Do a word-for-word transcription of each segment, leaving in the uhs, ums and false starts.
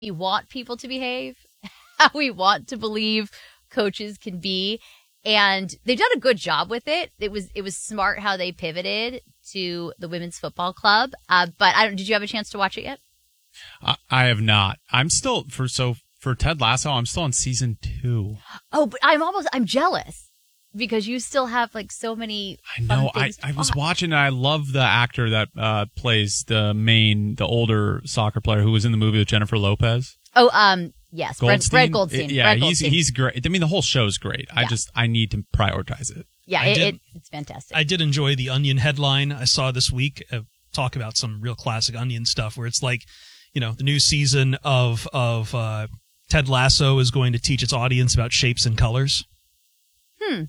we want people to behave, how we want to believe coaches can be. And they've done a good job with it. It was it was smart how they pivoted to the women's football club. Uh, but I don't. Did you have a chance to watch it yet? I, I have not. I'm still for so for Ted Lasso. I'm still on season two. Oh, but I'm almost. I'm jealous because you still have like so many. I know. I I was watching. And I love the actor that uh, plays the main, the older soccer player who was in the movie with Jennifer Lopez. Oh, um. Yes, Brett, Brett Goldstein. It, yeah, Brett he's Goldstein. he's great. I mean, the whole show's great. I yeah. just I need to prioritize it. Yeah, it, did, it, it's fantastic. I did enjoy the Onion headline I saw this week. Uh, talk about some real classic Onion stuff, where it's like, you know, the new season of of uh, Ted Lasso is going to teach its audience about shapes and colors. Hmm,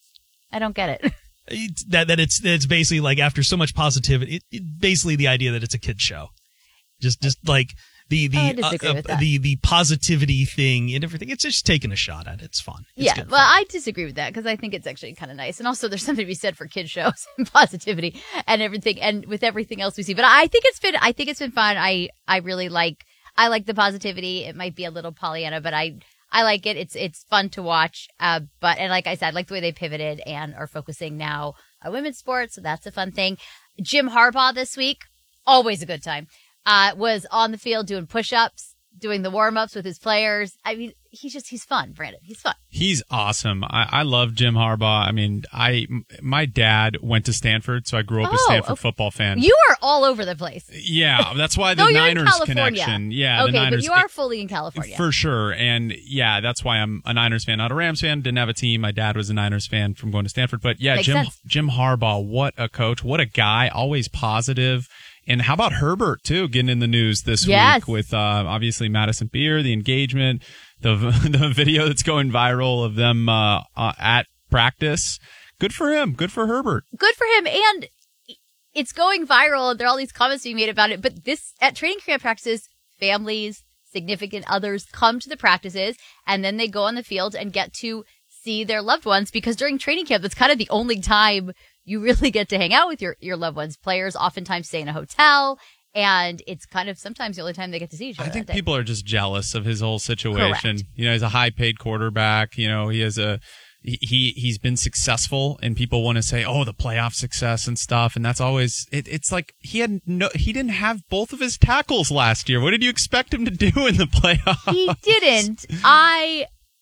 I don't get it. it that that it's it's basically like after so much positivity, it, it basically the idea that it's a kid show, just just like. The the I disagree uh, with uh, that. the the positivity thing and everything. It's just taking a shot at it. It's fun. It's yeah, good well, fun. I disagree with that because I think it's actually kind of nice, and also there's something to be said for kid shows and positivity and everything, and with everything else we see. But I think it's been I think it's been fun. I I really like I like the positivity. It might be a little Pollyanna, but I I like it. It's it's fun to watch. Uh, but and like I said, I like the way they pivoted and are focusing now on women's sports. So that's a fun thing. Jim Harbaugh this week, always a good time. Uh, was on the field doing push-ups, doing the warm-ups with his players. I mean, he's just, he's fun, Brandon. He's fun. He's awesome. I, I love Jim Harbaugh. I mean, I, my dad went to Stanford, so I grew up oh, a Stanford okay. football fan. You are all over the place. Yeah, that's why the no, you're Niners in California. connection. Yeah, okay, the Niners, but you are fully in California. For sure. And yeah, that's why I'm a Niners fan, not a Rams fan. Didn't have a team. My dad was a Niners fan from going to Stanford. But yeah, Makes Jim sense. Jim Harbaugh, what a coach. What a guy. Always positive. And how about Herbert, too, getting in the news this yes. week with, uh, obviously, Madison Beer, the engagement, the the video that's going viral of them uh, uh, at practice. Good for him. Good for Herbert. Good for him. And it's going viral. There are all these comments being made about it. But this, at training camp practices, families, significant others come to the practices, and then they go on the field and get to see their loved ones, because during training camp, that's kind of the only time you really get to hang out with your, your loved ones. Players oftentimes stay in a hotel, and it's kind of sometimes the only time they get to see each other. I think people are just jealous of his whole situation. Correct. You know, he's a high-paid quarterback. You know, he has a he he's been successful, and people want to say, "Oh, the playoff success and stuff." And that's always it, it's like he had no he didn't have both of his tackles last year. What did you expect him to do in the playoffs? He didn't. I.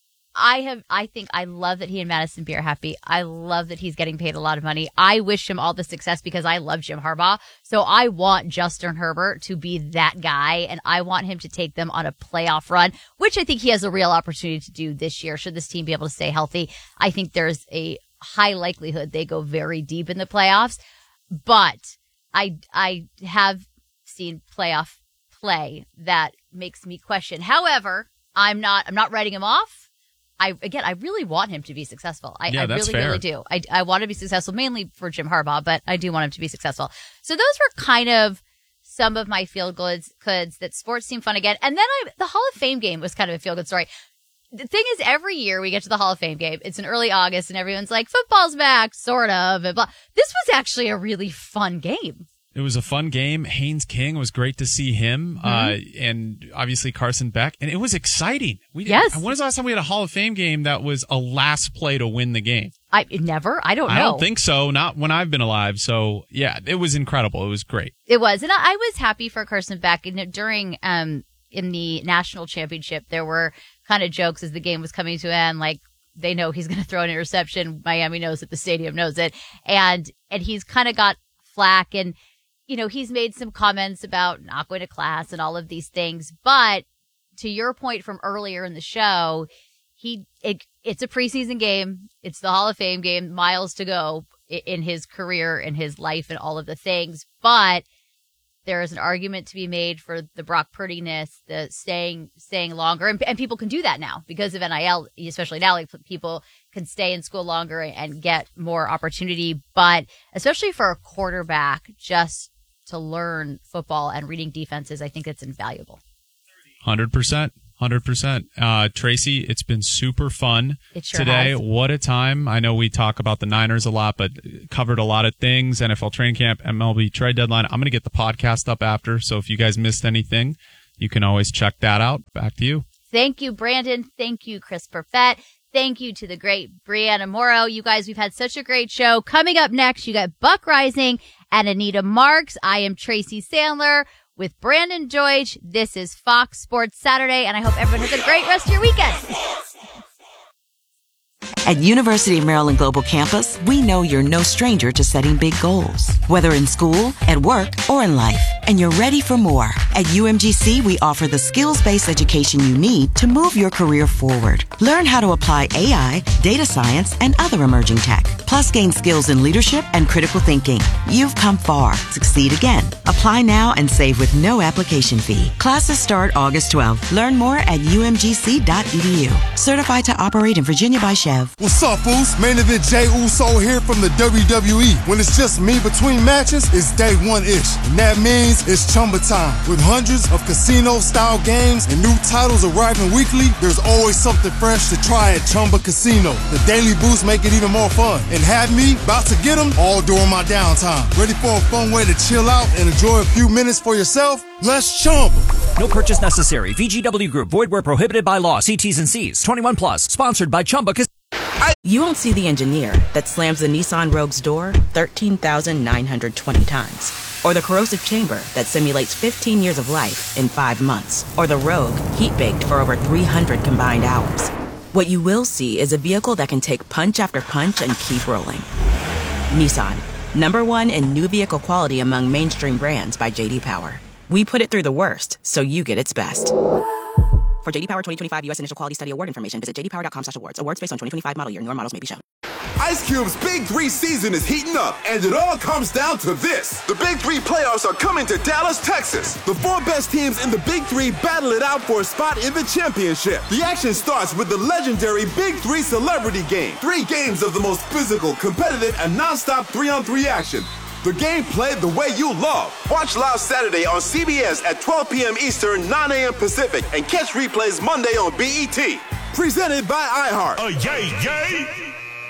I have, I think I love that he and Madison Beer are happy. I love that he's getting paid a lot of money. I wish him all the success because I love Jim Harbaugh. So I want Justin Herbert to be that guy, and I want him to take them on a playoff run, which I think he has a real opportunity to do this year. Should this team be able to stay healthy, I think there's a high likelihood they go very deep in the playoffs. But I, I have seen playoff play that makes me question. However, I'm not, I'm not writing him off. I again, I really want him to be successful. I, yeah, I that's really, fair. really do. I, I want to be successful mainly for Jim Harbaugh, but I do want him to be successful. So those were kind of some of my feel goods, goods that sports seem fun again. And then I, the Hall of Fame game was kind of a feel good story. The thing is, every year we get to the Hall of Fame game. It's in early August, and everyone's like, "Football's back," sort of. And blah. This was actually a really fun game. It was a fun game. Haynes King was great to see him, mm-hmm. uh, and obviously Carson Beck, and it was exciting. We yes. When was the last time we had a Hall ofAme game that was a last play to win the game? I never. I don't know. I don't think so. Not when I've been alive. So yeah, it was incredible. It was great. It was, and I, I was happy for Carson Beck. And during um in the national championship, there were kind of jokes as the game was coming to an end, like, they know he's going to throw an interception. Miami knows it. The stadium knows it, and and he's kind of got flack and. You know, he's made some comments about not going to class and all of these things. But to your point from earlier in the show, he it, it's a preseason game. It's the Hall of Fame game, miles to go in his career and his life and all of the things. But there is an argument to be made for the Brock Purdy-ness, the staying staying longer. And, and people can do that now because of N I L, especially now. Like, people can stay in school longer and get more opportunity. But especially for a quarterback, just to learn football and reading defenses, I think it's invaluable. one hundred percent. one hundred percent. Uh, Tracy, it's been super fun it sure today. Has. What a time. I know we talk about the Niners a lot, but covered a lot of things. N F L training camp, M L B trade deadline. I'm going to get the podcast up after, so if you guys missed anything, you can always check that out. Back to you. Thank you, Brandon. Thank you, Chris Perfett. Thank you to the great Brianna Morrow. You guys, we've had such a great show. Coming up next, you got Buck Rising and Anita Marks. I am Tracy Sandler with Brandon Deutsch. This is Fox Sports Saturday, and I hope everyone has a great rest of your weekend. At University of Maryland Global Campus, we know you're no stranger to setting big goals, whether in school, at work, or in life. And you're ready for more. At U M G C, we offer the skills-based education you need to move your career forward. Learn how to apply A I, data science, and other emerging tech. Plus, gain skills in leadership and critical thinking. You've come far. Succeed again. Apply now and save with no application fee. Classes start August twelfth. Learn more at U M G C dot E D U. Certified to operate in Virginia by Chev. What's up, Foos? Main event Jey Uso here from the W W E. When it's just me between matches, it's day one-ish. And that means it's Chumba time. With hundreds of casino-style games and new titles arriving weekly, there's always something fresh to try at Chumba Casino. The daily boosts make it even more fun. And have me about to get them all during my downtime. Ready for a fun way to chill out and enjoy a few minutes for yourself? Let's Chumba. No purchase necessary. V G W Group. Void where prohibited by law. See T's and C's. twenty-one plus. Sponsored by Chumba Casino. You won't see the engineer that slams the Nissan Rogue's door thirteen thousand nine hundred twenty times. Or the corrosive chamber that simulates fifteen years of life in five months. Or the Rogue heat-baked for over three hundred combined hours. What you will see is a vehicle that can take punch after punch and keep rolling. Nissan, number one in new vehicle quality among mainstream brands by J D Power. We put it through the worst, so you get its best. For J D Power twenty twenty-five U S Initial Quality Study Award information, visit j d power dot com slash awards. Awards based on twenty twenty-five model year. Newer models may be shown. Ice Cube's Big Three season is heating up, and it all comes down to this. The Big Three playoffs are coming to Dallas, Texas. The four best teams in the Big Three battle it out for a spot in the championship. The action starts with the legendary Big Three Celebrity Game. Three games of the most physical, competitive, and non-stop three-on-three action. The game played the way you love. Watch live Saturday on C B S at twelve p.m. Eastern, nine a.m. Pacific, and catch replays Monday on B E T. Presented by iHeart. Oh, yay, yay!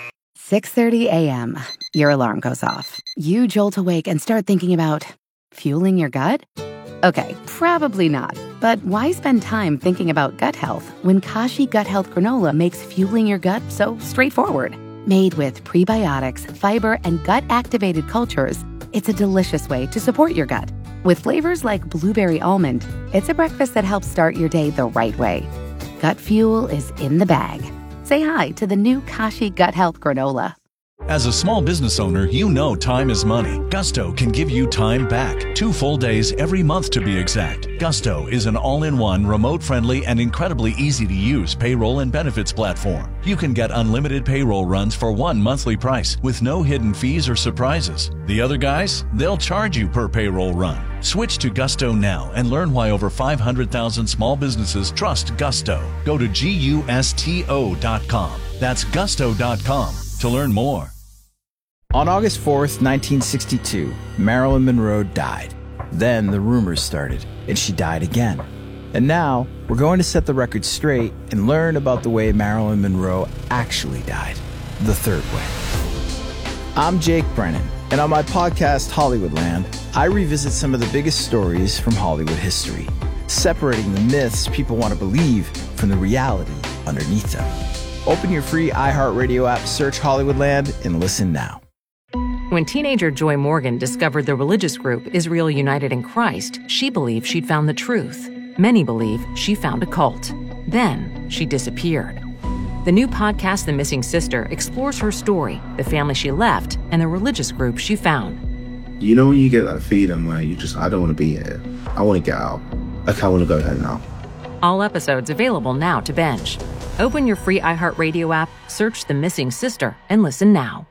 six thirty a.m. Your alarm goes off. You jolt awake and start thinking about fueling your gut? Okay, probably not. But why spend time thinking about gut health when Kashi Gut Health Granola makes fueling your gut so straightforward? Made with prebiotics, fiber, and gut-activated cultures, it's a delicious way to support your gut. With flavors like blueberry almond, it's a breakfast that helps start your day the right way. Gut fuel is in the bag. Say hi to the new Kashi Gut Health Granola. As a small business owner, you know time is money. Gusto can give you time back. Two full days every month to be exact. Gusto is an all-in-one, remote-friendly, and incredibly easy-to-use payroll and benefits platform. You can get unlimited payroll runs for one monthly price with no hidden fees or surprises. The other guys, they'll charge you per payroll run. Switch to Gusto now and learn why over five hundred thousand small businesses trust Gusto. Go to gusto dot com. That's gusto dot com to learn more. On August fourth, nineteen sixty-two, Marilyn Monroe died. Then the rumors started, and she died again. And now, we're going to set the record straight and learn about the way Marilyn Monroe actually died. The third way. I'm Jake Brennan, and on my podcast, Hollywoodland, I revisit some of the biggest stories from Hollywood history, separating the myths people want to believe from the reality underneath them. Open your free iHeartRadio app, search Hollywoodland, and listen now. When teenager Joy Morgan discovered the religious group Israel United in Christ, she believed she'd found the truth. Many believe she found a cult. Then she disappeared. The new podcast, The Missing Sister, explores her story, the family she left, and the religious group she found. You know when you get that feeling where you just, I don't want to be here. I want to get out. Like, I want to go there now. All episodes available now to binge. Open your free iHeartRadio app, search The Missing Sister, and listen now.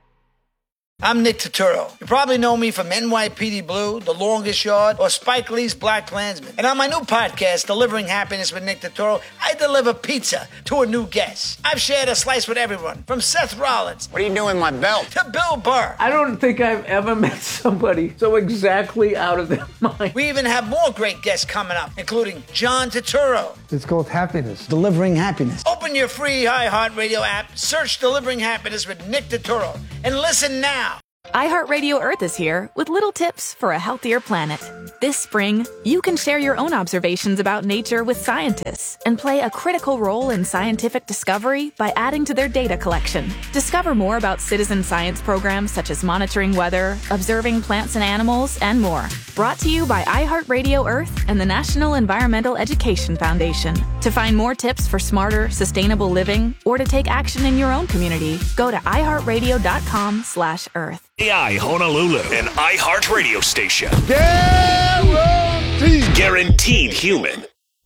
I'm Nick Turturro. You probably know me from N Y P D Blue, The Longest Yard, or Spike Lee's Black Klansman. And on my new podcast, Delivering Happiness with Nick Turturro, I deliver pizza to a new guest. I've shared a slice with everyone, from Seth Rollins. What are you doing with my belt? To Bill Burr. I don't think I've ever met somebody so exactly out of their mind. We even have more great guests coming up, including John Turturro. It's called Happiness. Delivering Happiness. Open your free iHeartRadio app, search Delivering Happiness with Nick Turturro, and listen now. iHeartRadio Earth is here with little tips for a healthier planet. This spring, you can share your own observations about nature with scientists and play a critical role in scientific discovery by adding to their data collection. Discover more about citizen science programs such as monitoring weather, observing plants and animals, and more. Brought to you by iHeartRadio Earth and the National Environmental Education Foundation. To find more tips for smarter, sustainable living or to take action in your own community, go to iHeartRadio.com slash Earth. A I Honolulu, an iHeart radio station. Guaranteed. Guaranteed human.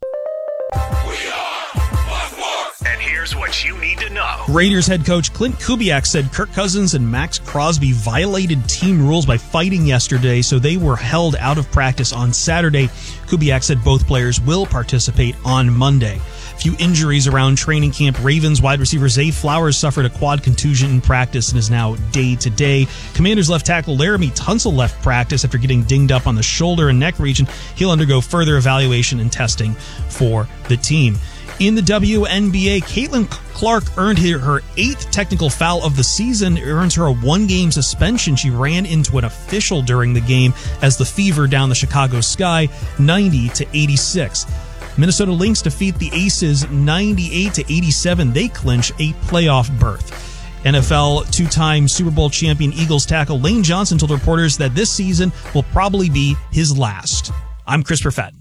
And here's what you need to know. Raiders head coach Clint Kubiak said Kirk Cousins and Max Crosby violated team rules by fighting yesterday, so they were held out of practice on Saturday. Kubiak said both players will participate on Monday. Few injuries around training camp. Ravens wide receiver Zay Flowers suffered a quad contusion in practice and is now day-to-day. Commanders left tackle Laramie Tunsil left practice after getting dinged up on the shoulder and neck region. He'll undergo further evaluation and testing for the team. In the W N B A, Caitlin Clark earned her eighth technical foul of the season. It earns her a one-game suspension. She ran into an official during the game as the Fever down the Chicago Sky ninety to eighty-six. Minnesota Lynx defeat the Aces ninety-eight to eighty-seven. They clinch a playoff berth. N F L two-time Super Bowl champion Eagles tackle Lane Johnson told reporters that this season will probably be his last. I'm Chris Perfett.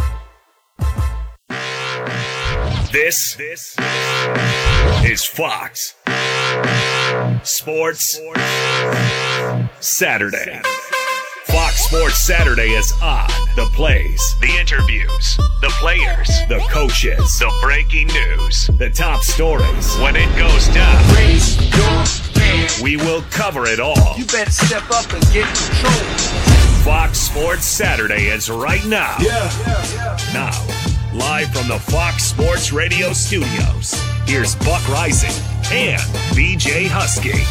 This, this is Fox Sports Saturday. Fox Sports Saturday is on. The plays, the interviews, the players, the coaches, the breaking news, the top stories. When it goes down, raise your hand. We will cover it all. You better step up and get control. Fox Sports Saturday is right now. Yeah. yeah, yeah. Now, live from the Fox Sports Radio studios, here's Buck Rising and B J Husky.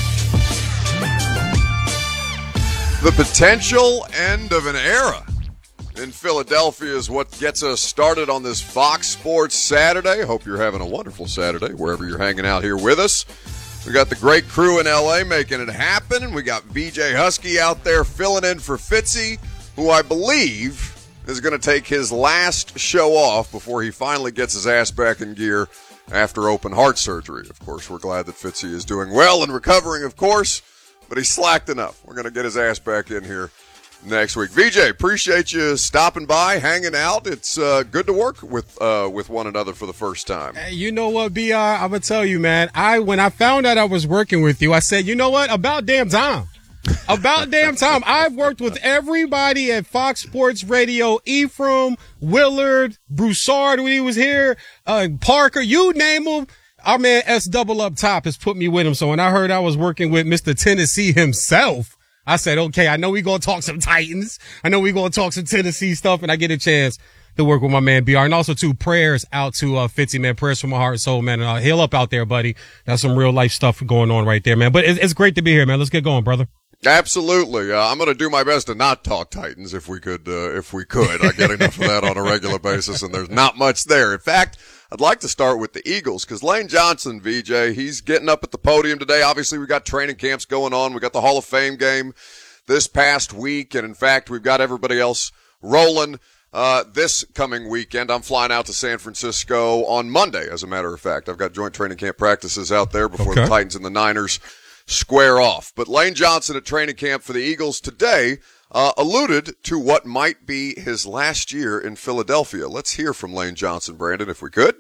The potential end of an era in Philadelphia is what gets us started on this Fox Sports Saturday. Hope you're having a wonderful Saturday wherever you're hanging out here with us. We got the great crew in L A making it happen. We got B J Husky out there filling in for Fitzy, who I believe is going to take his last show off before he finally gets his ass back in gear after open heart surgery. Of course, we're glad that Fitzy is doing well and recovering, of course. But he slacked enough. We're going to get his ass back in here next week. V J, appreciate you stopping by, hanging out. It's uh, good to work with uh, with one another for the first time. Hey, you know what, B R? I'm going to tell you, man. I When I found out I was working with you, I said, you know what? About damn time. About damn time. I've worked with everybody at Fox Sports Radio, Ephraim, Willard, Broussard when he was here, uh, Parker, you name them. Our man S Double Up Top has put me with him. So when I heard I was working with Mister Tennessee himself, I said, okay, I know we going to talk some Titans. I know we going to talk some Tennessee stuff, and I get a chance to work with my man B R. And also, too, prayers out to uh, Fitzy, man. Prayers from my heart and soul, man. Uh, heal up out there, buddy. That's some real life stuff going on right there, man. But it's, it's great to be here, man. Let's get going, brother. Absolutely. Uh, I'm going to do my best to not talk Titans if we could, uh, if we could. I get enough of that on a regular basis, and there's not much there. In fact, I'd like to start with the Eagles because Lane Johnson, V J, he's getting up at the podium today. Obviously, we got training camps going on. We got the Hall of Fame game this past week, and in fact, we've got everybody else rolling uh, this coming weekend. I'm flying out to San Francisco on Monday, as a matter of fact. I've got joint training camp practices out there before okay. the Titans and the Niners square off. But Lane Johnson at training camp for the Eagles today uh, alluded to what might be his last year in Philadelphia. Let's hear from Lane Johnson, Brandon, if we could.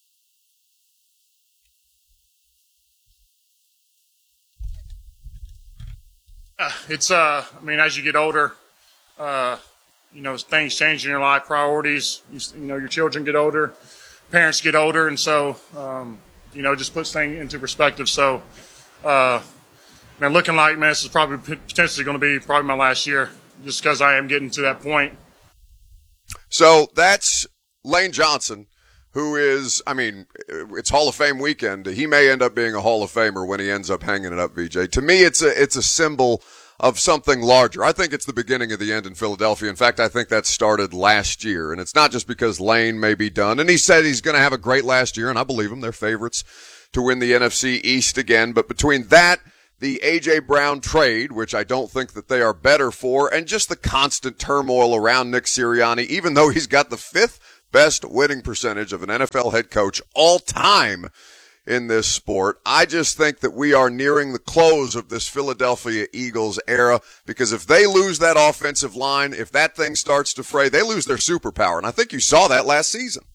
Uh, it's, uh, I mean, as you get older, uh, you know, things change in your life, priorities, you, you know, your children get older, parents get older, and so, um, you know, it just puts things into perspective. So, uh, man, looking like, man, this is probably potentially going to be probably my last year just because I am getting to that point. So that's Lane Johnson, who is, I mean, it's Hall of Fame weekend. He may end up being a Hall of Famer when he ends up hanging it up, V J. To me, it's a, it's a symbol of something larger. I think it's the beginning of the end in Philadelphia. In fact, I think that started last year. And it's not just because Lane may be done. And he said he's going to have a great last year, and I believe him. They're favorites to win the N F C East again. But between that, the A J. Brown trade, which I don't think that they are better for, and just the constant turmoil around Nick Sirianni, even though he's got the fifth best winning percentage of an N F L head coach all time in this sport. I just think that we are nearing the close of this Philadelphia Eagles era, because if they lose that offensive line, if that thing starts to fray, they lose their superpower. And I think you saw that last season.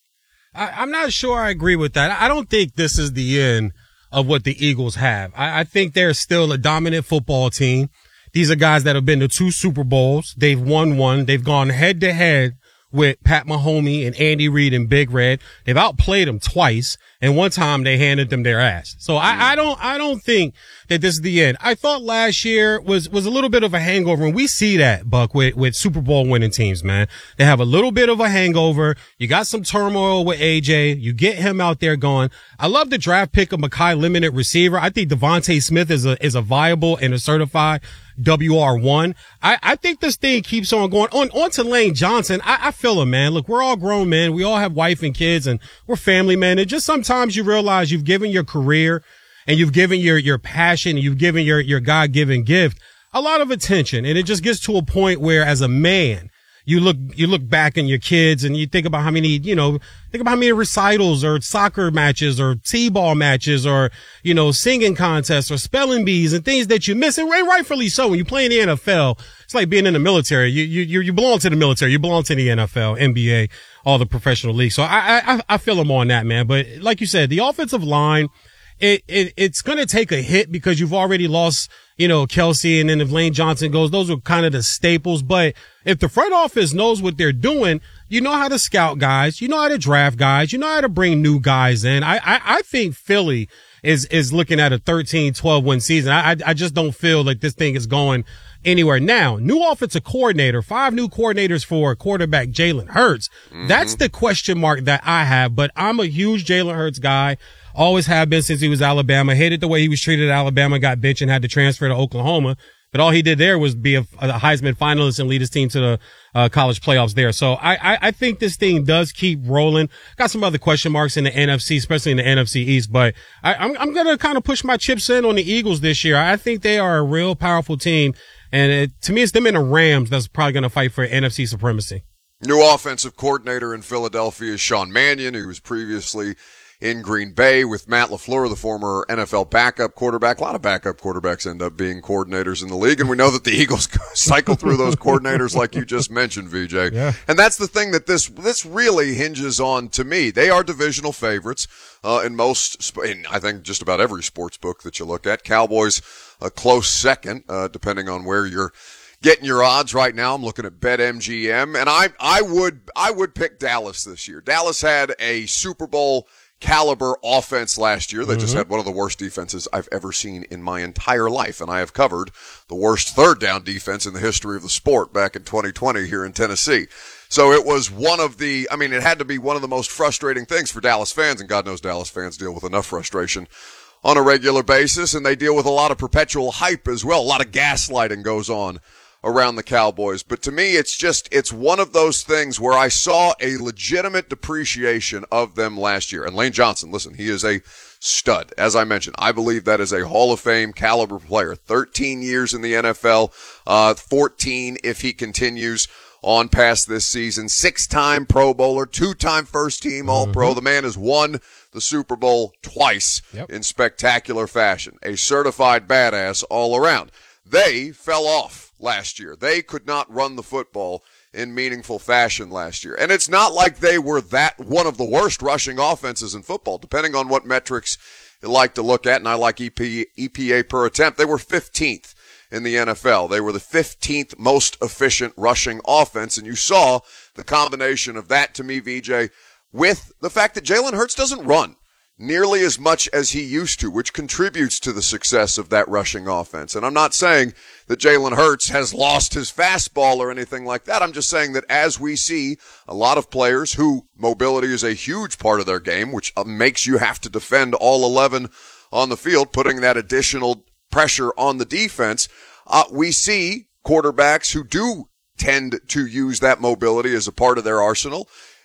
I, I'm not sure I agree with that. I don't think this is the end of what the Eagles have. I, I think they're still a dominant football team. These are guys that have been to two Super Bowls. They've won one. They've gone head to head with Pat Mahomes and Andy Reid and Big Red. They've outplayed them twice, and one time they handed them their ass. So I, I don't, I don't think that this is the end. I thought last year was, was a little bit of a hangover, and we see that, Buck, with, with Super Bowl winning teams, man. They have a little bit of a hangover. You got some turmoil with A J. You get him out there going. I love the draft pick of Mekhi limited receiver. I think Devontae Smith is a, is a viable and a certified W R one. I, I think this thing keeps on going on. On to Lane Johnson. I, I feel him, man. Look, we're all grown men. We all have wife and kids, and we're family, man. And just sometimes you realize you've given your career and you've given your, your passion and you've given your, your God-given gift a lot of attention. And it just gets to a point where as a man, you look, you look back in your kids and you think about how many, you know, think about how many recitals or soccer matches or T-ball matches or, you know, singing contests or spelling bees and things that you miss. And rightfully so. When you play in the N F L, it's like being in the military. You, you, you belong to the military. You belong to the N F L, N B A, all the professional leagues. So I, I, I feel them on that, man. But like you said, the offensive line, it, it, it's going to take a hit because you've already lost, you know, Kelsey, and then if Lane Johnson goes, those are kind of the staples. But if the front office knows what they're doing, you know how to scout guys, you know how to draft guys, you know how to bring new guys in. I, I, I think Philly is, is looking at a thirteen, twelve win season. I, I, I just don't feel like this thing is going anywhere. Now, new offensive coordinator, five new coordinators for quarterback Jalen Hurts. Mm-hmm. That's the question mark that I have, but I'm a huge Jalen Hurts guy. Always have been since he was Alabama. Hated the way he was treated at Alabama, got benched and had to transfer to Oklahoma. But all he did there was be a, a Heisman finalist and lead his team to the uh, college playoffs there. So I, I, I think this thing does keep rolling. Got some other question marks in the N F C, especially in the N F C East. But I, I'm, I'm going to kind of push my chips in on the Eagles this year. I think they are a real powerful team. And it, to me, it's them and the Rams that's probably going to fight for N F C supremacy. New offensive coordinator in Philadelphia is Sean Mannion, who was previously in Green Bay with Matt LaFleur, the former N F L backup quarterback. A lot of backup quarterbacks end up being coordinators in the league, and we know that the Eagles cycle through those coordinators like you just mentioned, V J. Yeah. And that's the thing that this this really hinges on to me. They are divisional favorites uh, in most, in I think just about every sports book that you look at. Cowboys a close second, uh, depending on where you're getting your odds right now. I'm looking at BetMGM, and I I would I would pick Dallas this year. Dallas had a Super Bowl caliber offense last year. They mm-hmm. just had one of the worst defenses I've ever seen in my entire life, and I have covered the worst third down defense in the history of the sport back in twenty twenty here in Tennessee. So it was one of the, I mean, it had to be one of the most frustrating things for Dallas fans, and God knows Dallas fans deal with enough frustration on a regular basis, and they deal with a lot of perpetual hype as well. A lot of gaslighting goes on around the Cowboys. But to me, it's just, it's one of those things where I saw a legitimate depreciation of them last year. And Lane Johnson, listen, he is a stud. As I mentioned, I believe that is a Hall of Fame caliber player. thirteen years in the N F L, uh, fourteen if he continues on past this season. Six-time Pro Bowler, two-time first-team All-Pro. Mm-hmm. The man has won the Super Bowl twice yep. in spectacular fashion. A certified badass all around. They fell off last year. They could not run the football in meaningful fashion last year. And it's not like they were that one of the worst rushing offenses in football, depending on what metrics you like to look at. And I like E P, E P A per attempt. They were fifteenth in the N F L. They were the fifteenth most efficient rushing offense. And you saw the combination of that to me, V J, with the fact that Jalen Hurts doesn't run nearly as much as he used to, which contributes to the success of that rushing offense. And I'm not saying that Jalen Hurts has lost his fastball or anything like that. I'm just saying that as we see a lot of players who mobility is a huge part of their game, which makes you have to defend all eleven on the field, putting that additional pressure on the defense, uh, we see quarterbacks who do tend to use that mobility as a part of their arsenal.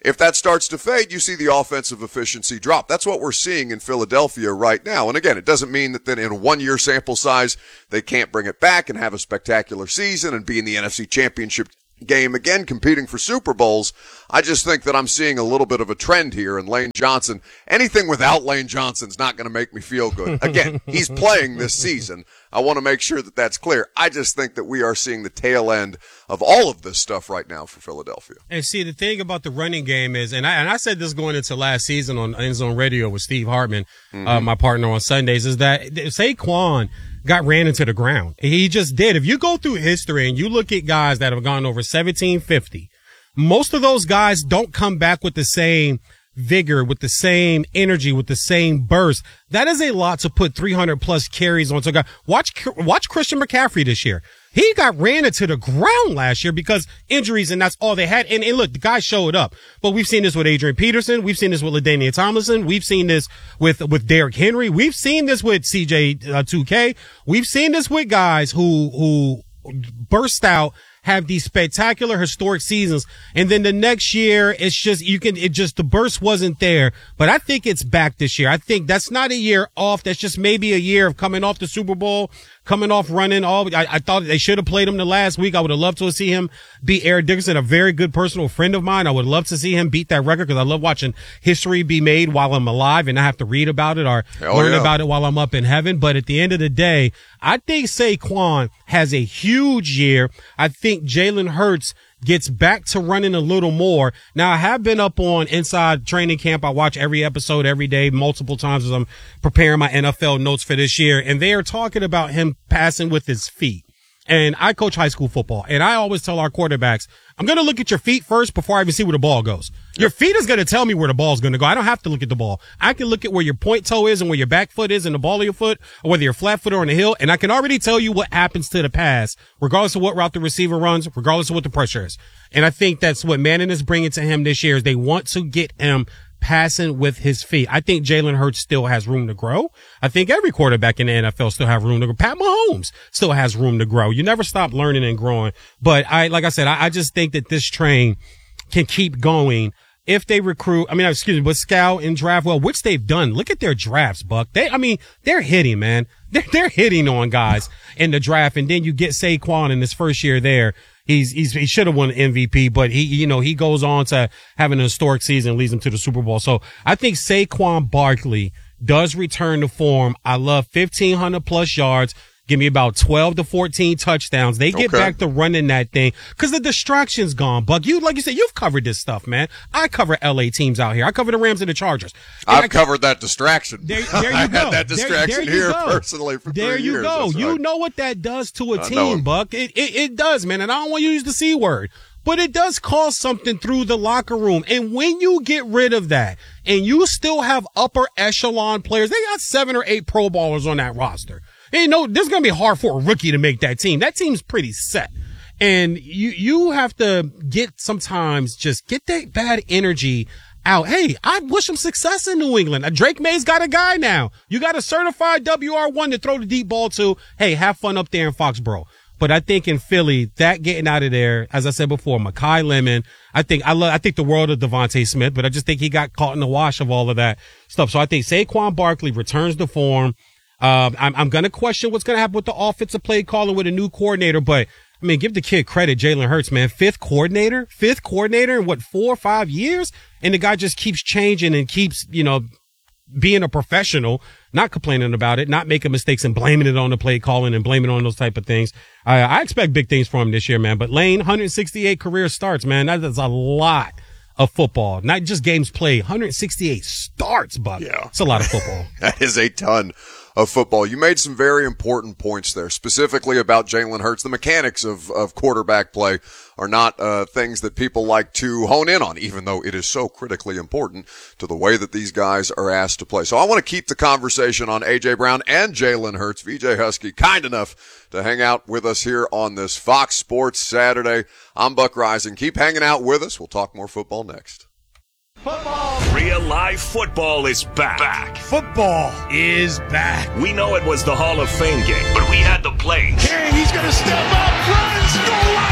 If that starts to fade, you see the offensive efficiency drop. That's what we're seeing in Philadelphia right now. And again, it doesn't mean that then in a one-year sample size, they can't bring it back and have a spectacular season and be in the N F C Championship game again, competing for Super Bowls. I just think that I'm seeing a little bit of a trend here, and Lane Johnson, anything without Lane Johnson's not going to make me feel good. Again, he's playing this season. I want to make sure that that's clear. I just think that we are seeing the tail end of all of this stuff right now for Philadelphia. And see, the thing about the running game is, and I, and I said this going into last season on End Zone Radio with Steve Hartman, mm-hmm. uh, my partner on Sundays, is that Saquon got ran into the ground. He just did. If you go through history and you look at guys that have gone over seventeen fifty, most of those guys don't come back with the same vigor, with the same energy, with the same burst. That is a lot to put three hundred plus carries onto a guy. Watch, watch Christian McCaffrey this year. He got ran into the ground last year because injuries, and that's all they had. And, and look, the guy showed up. But we've seen this with Adrian Peterson. We've seen this with LaDainian Tomlinson. We've seen this with, with Derrick Henry. We've seen this with C J uh, two K. We've seen this with guys who, who burst out, have these spectacular historic seasons, and then the next year it's just you can it just the burst wasn't there. But I think it's back this year. I think that's not a year off. That's just maybe a year of coming off the Super Bowl, coming off running all. I, I thought they should have played him the last week. I would have loved to see him beat Eric Dickerson, a very good personal friend of mine. I would love to see him beat that record because I love watching history be made while I'm alive and I have to read about it or Hell learn yeah. about it while I'm up in heaven. But at the end of the day, I think Saquon has a huge year. I think Jalen Hurts gets back to running a little more. Now, I have been up on Inside Training Camp. I watch every episode every day, multiple times as I'm preparing my N F L notes for this year. And they are talking about him passing with his feet. And I coach high school football, and I always tell our quarterbacks, I'm going to look at your feet first before I even see where the ball goes. Your feet is going to tell me where the ball is going to go. I don't have to look at the ball. I can look at where your point toe is and where your back foot is and the ball of your foot, or whether you're flat foot or on the hill, and I can already tell you what happens to the pass, regardless of what route the receiver runs, regardless of what the pressure is. And I think that's what Manning is bringing to him this year is they want to get him passing with his feet. I think Jalen Hurts still has room to grow. I think every quarterback in the N F L still have room to grow. Pat Mahomes still has room to grow. You never stop learning and growing. But I, like I said, I, I just think that this train can keep going if they recruit. I mean, excuse me, but scout and draft well, which they've done. Look at their drafts, Buck. They, I mean, they're hitting, man. They're, they're hitting on guys in the draft. And then you get Saquon in his first year there. He's, he's, he should have won M V P, but he, you know, he goes on to having an historic season, leads him to the Super Bowl. So I think Saquon Barkley does return to form. I love fifteen hundred plus yards. Give me about twelve to fourteen touchdowns. They get Okay. back to running that thing because the distraction's gone. Buck, you, like you said, you've covered this stuff, man. I cover L A teams out here. I cover the Rams and the Chargers. And I've I, covered that distraction. There, there you I go. had that distraction there, there you here go. personally for There three you years. go. That's You right. know what that does to a I know team, it. Buck. It, it it does, man. And I don't want to use the C word, but it does cause something through the locker room. And when you get rid of that, and you still have upper echelon players, they got seven or eight Pro Bowlers on that roster. And you know, this is going to be hard for a rookie to make that team. That team's pretty set. And you, you have to get sometimes just get that bad energy out. Hey, I wish him success in New England. Drake May's got a guy now. You got a certified W R one to throw the deep ball to. Hey, have fun up there in Foxborough. But I think in Philly, that getting out of there, as I said before, Mekhi Lemon, I think I love, I think the world of Devontae Smith, but I just think he got caught in the wash of all of that stuff. So I think Saquon Barkley returns to form. Um, I'm, I'm going to question what's going to happen with the offensive play calling with a new coordinator, but I mean, give the kid credit, Jalen Hurts, man. Fifth coordinator, fifth coordinator in what, four or five years? And the guy just keeps changing and keeps, you know, being a professional, not complaining about it, not making mistakes and blaming it on the play calling and blaming it on those type of things. I, I expect big things from him this year, man. But Lane, one hundred sixty-eight career starts, man. That is a lot of football, not just games played. one hundred sixty-eight starts, Buck. Yeah. It's a lot of football. That is a ton of football. You made some very important points there, specifically about Jalen Hurts. The mechanics of, of quarterback play are not uh, things that people like to hone in on, even though it is so critically important to the way that these guys are asked to play. So I want to keep the conversation on A J. Brown and Jalen Hurts. V J Husky, kind enough to hang out with us here on this Fox Sports Saturday. I'm Buck Rising. Keep hanging out with us. We'll talk more football next. Football. Real live football is back. back. Football is back. We know it was the Hall of Fame game, but we had the plays. King, he's going to step up, runs, goal line,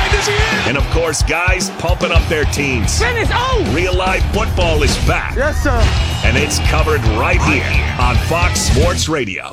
And is he in? And of course, guys pumping up their teams. Finish! Oh! Real live football is back. Yes, sir. And it's covered right here on Fox Sports Radio.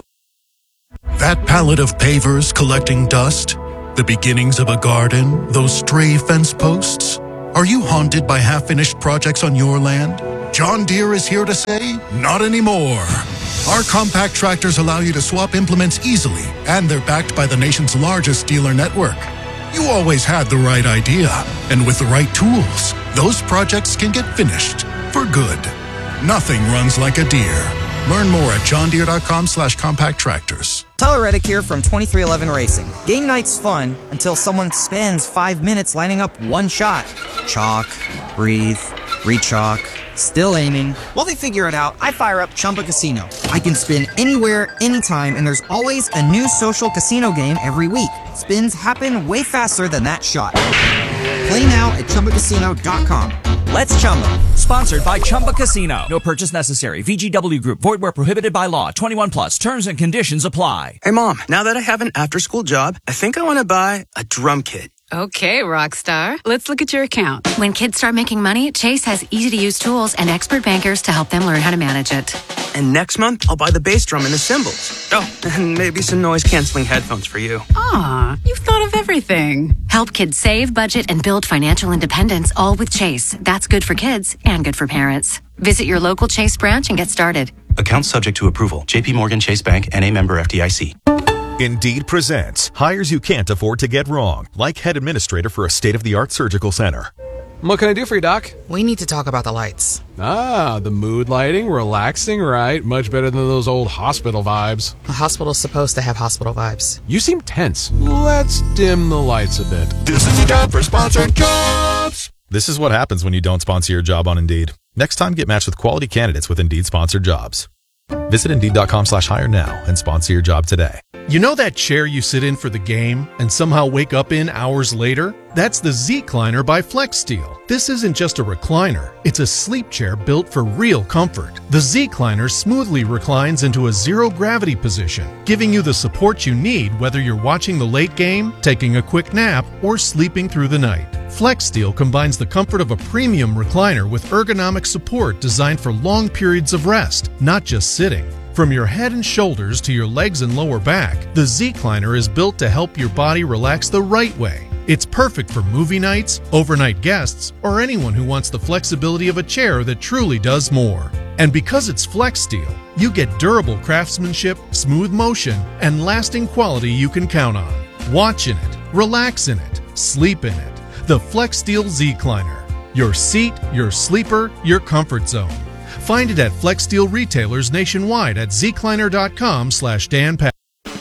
That pallet of pavers collecting dust, the beginnings of a garden, those stray fence posts. Are you haunted by half-finished projects on your land? John Deere is here to say, not anymore. Our compact tractors allow you to swap implements easily, and they're backed by the nation's largest dealer network. You always had the right idea, and with the right tools, those projects can get finished for good. Nothing runs like a Deere. Learn more at johndeere.com slash compact tractors. Tyler Reddick here from twenty-three eleven Racing. Game night's fun until someone spends five minutes lining up one shot. Chalk, breathe, re-chalk, still aiming. While they figure it out, I fire up Chumba Casino. I can spin anywhere, anytime, and there's always a new social casino game every week. Spins happen way faster than that shot. Play now at chumba casino dot com. Let's Chumba. Sponsored by Chumba Casino. No purchase necessary. V G W Group. Void where prohibited by law. twenty-one plus. Terms and conditions apply. Hey, Mom. Now that I have an after-school job, I think I want to buy a drum kit. Okay, Rockstar. Let's look at your account. When kids start making money, Chase has easy-to-use tools and expert bankers to help them learn how to manage it. And next month, I'll buy the bass drum and the cymbals. Oh, and maybe some noise-canceling headphones for you. Aw, you've thought of everything. Help kids save, budget, and build financial independence, all with Chase. That's good for kids and good for parents. Visit your local Chase branch and get started. Account subject to approval. J P Morgan Chase Bank, N A member F D I C. Indeed presents hires you can't afford to get wrong, like head administrator for a state-of-the-art surgical center. What can I do for you, Doc? We need to talk about the lights. Ah, the mood lighting, relaxing, right? Much better than those old hospital vibes. A hospital's supposed to have hospital vibes. You seem tense. Let's dim the lights a bit. This is a job for sponsored jobs. This is what happens when you don't sponsor your job on Indeed. Next time, get matched with quality candidates with Indeed sponsored jobs. Visit Indeed.com slash hire now and sponsor your job today. You know that chair you sit in for the game and somehow wake up in hours later? That's the Z-Cliner by FlexSteel. This isn't just a recliner. It's a sleep chair built for real comfort. The Z-Cliner smoothly reclines into a zero-gravity position, giving you the support you need whether you're watching the late game, taking a quick nap, or sleeping through the night. FlexSteel combines the comfort of a premium recliner with ergonomic support designed for long periods of rest, not just sitting. From your head and shoulders to your legs and lower back, the Z-Cliner is built to help your body relax the right way. It's perfect for movie nights, overnight guests, or anyone who wants the flexibility of a chair that truly does more. And because it's FlexSteel, you get durable craftsmanship, smooth motion, and lasting quality you can count on. Watch in it, relax in it, sleep in it. The FlexSteel Z-Cliner. Your seat, your sleeper, your comfort zone. Find it at FlexSteel retailers nationwide at zcliner.com slash Dan Pat.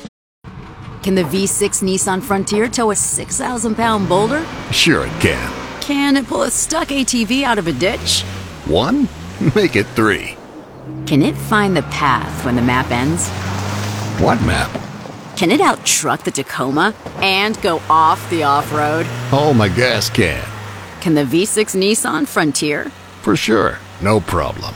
Can the V six Nissan Frontier tow a six thousand pound boulder? Sure it can. Can it pull a stuck A T V out of a ditch? One? Make it three. Can it find the path when the map ends? What map? Can it out-truck the Tacoma and go off the off-road? Oh, my gas can. Can the V six Nissan Frontier? For sure. No problem.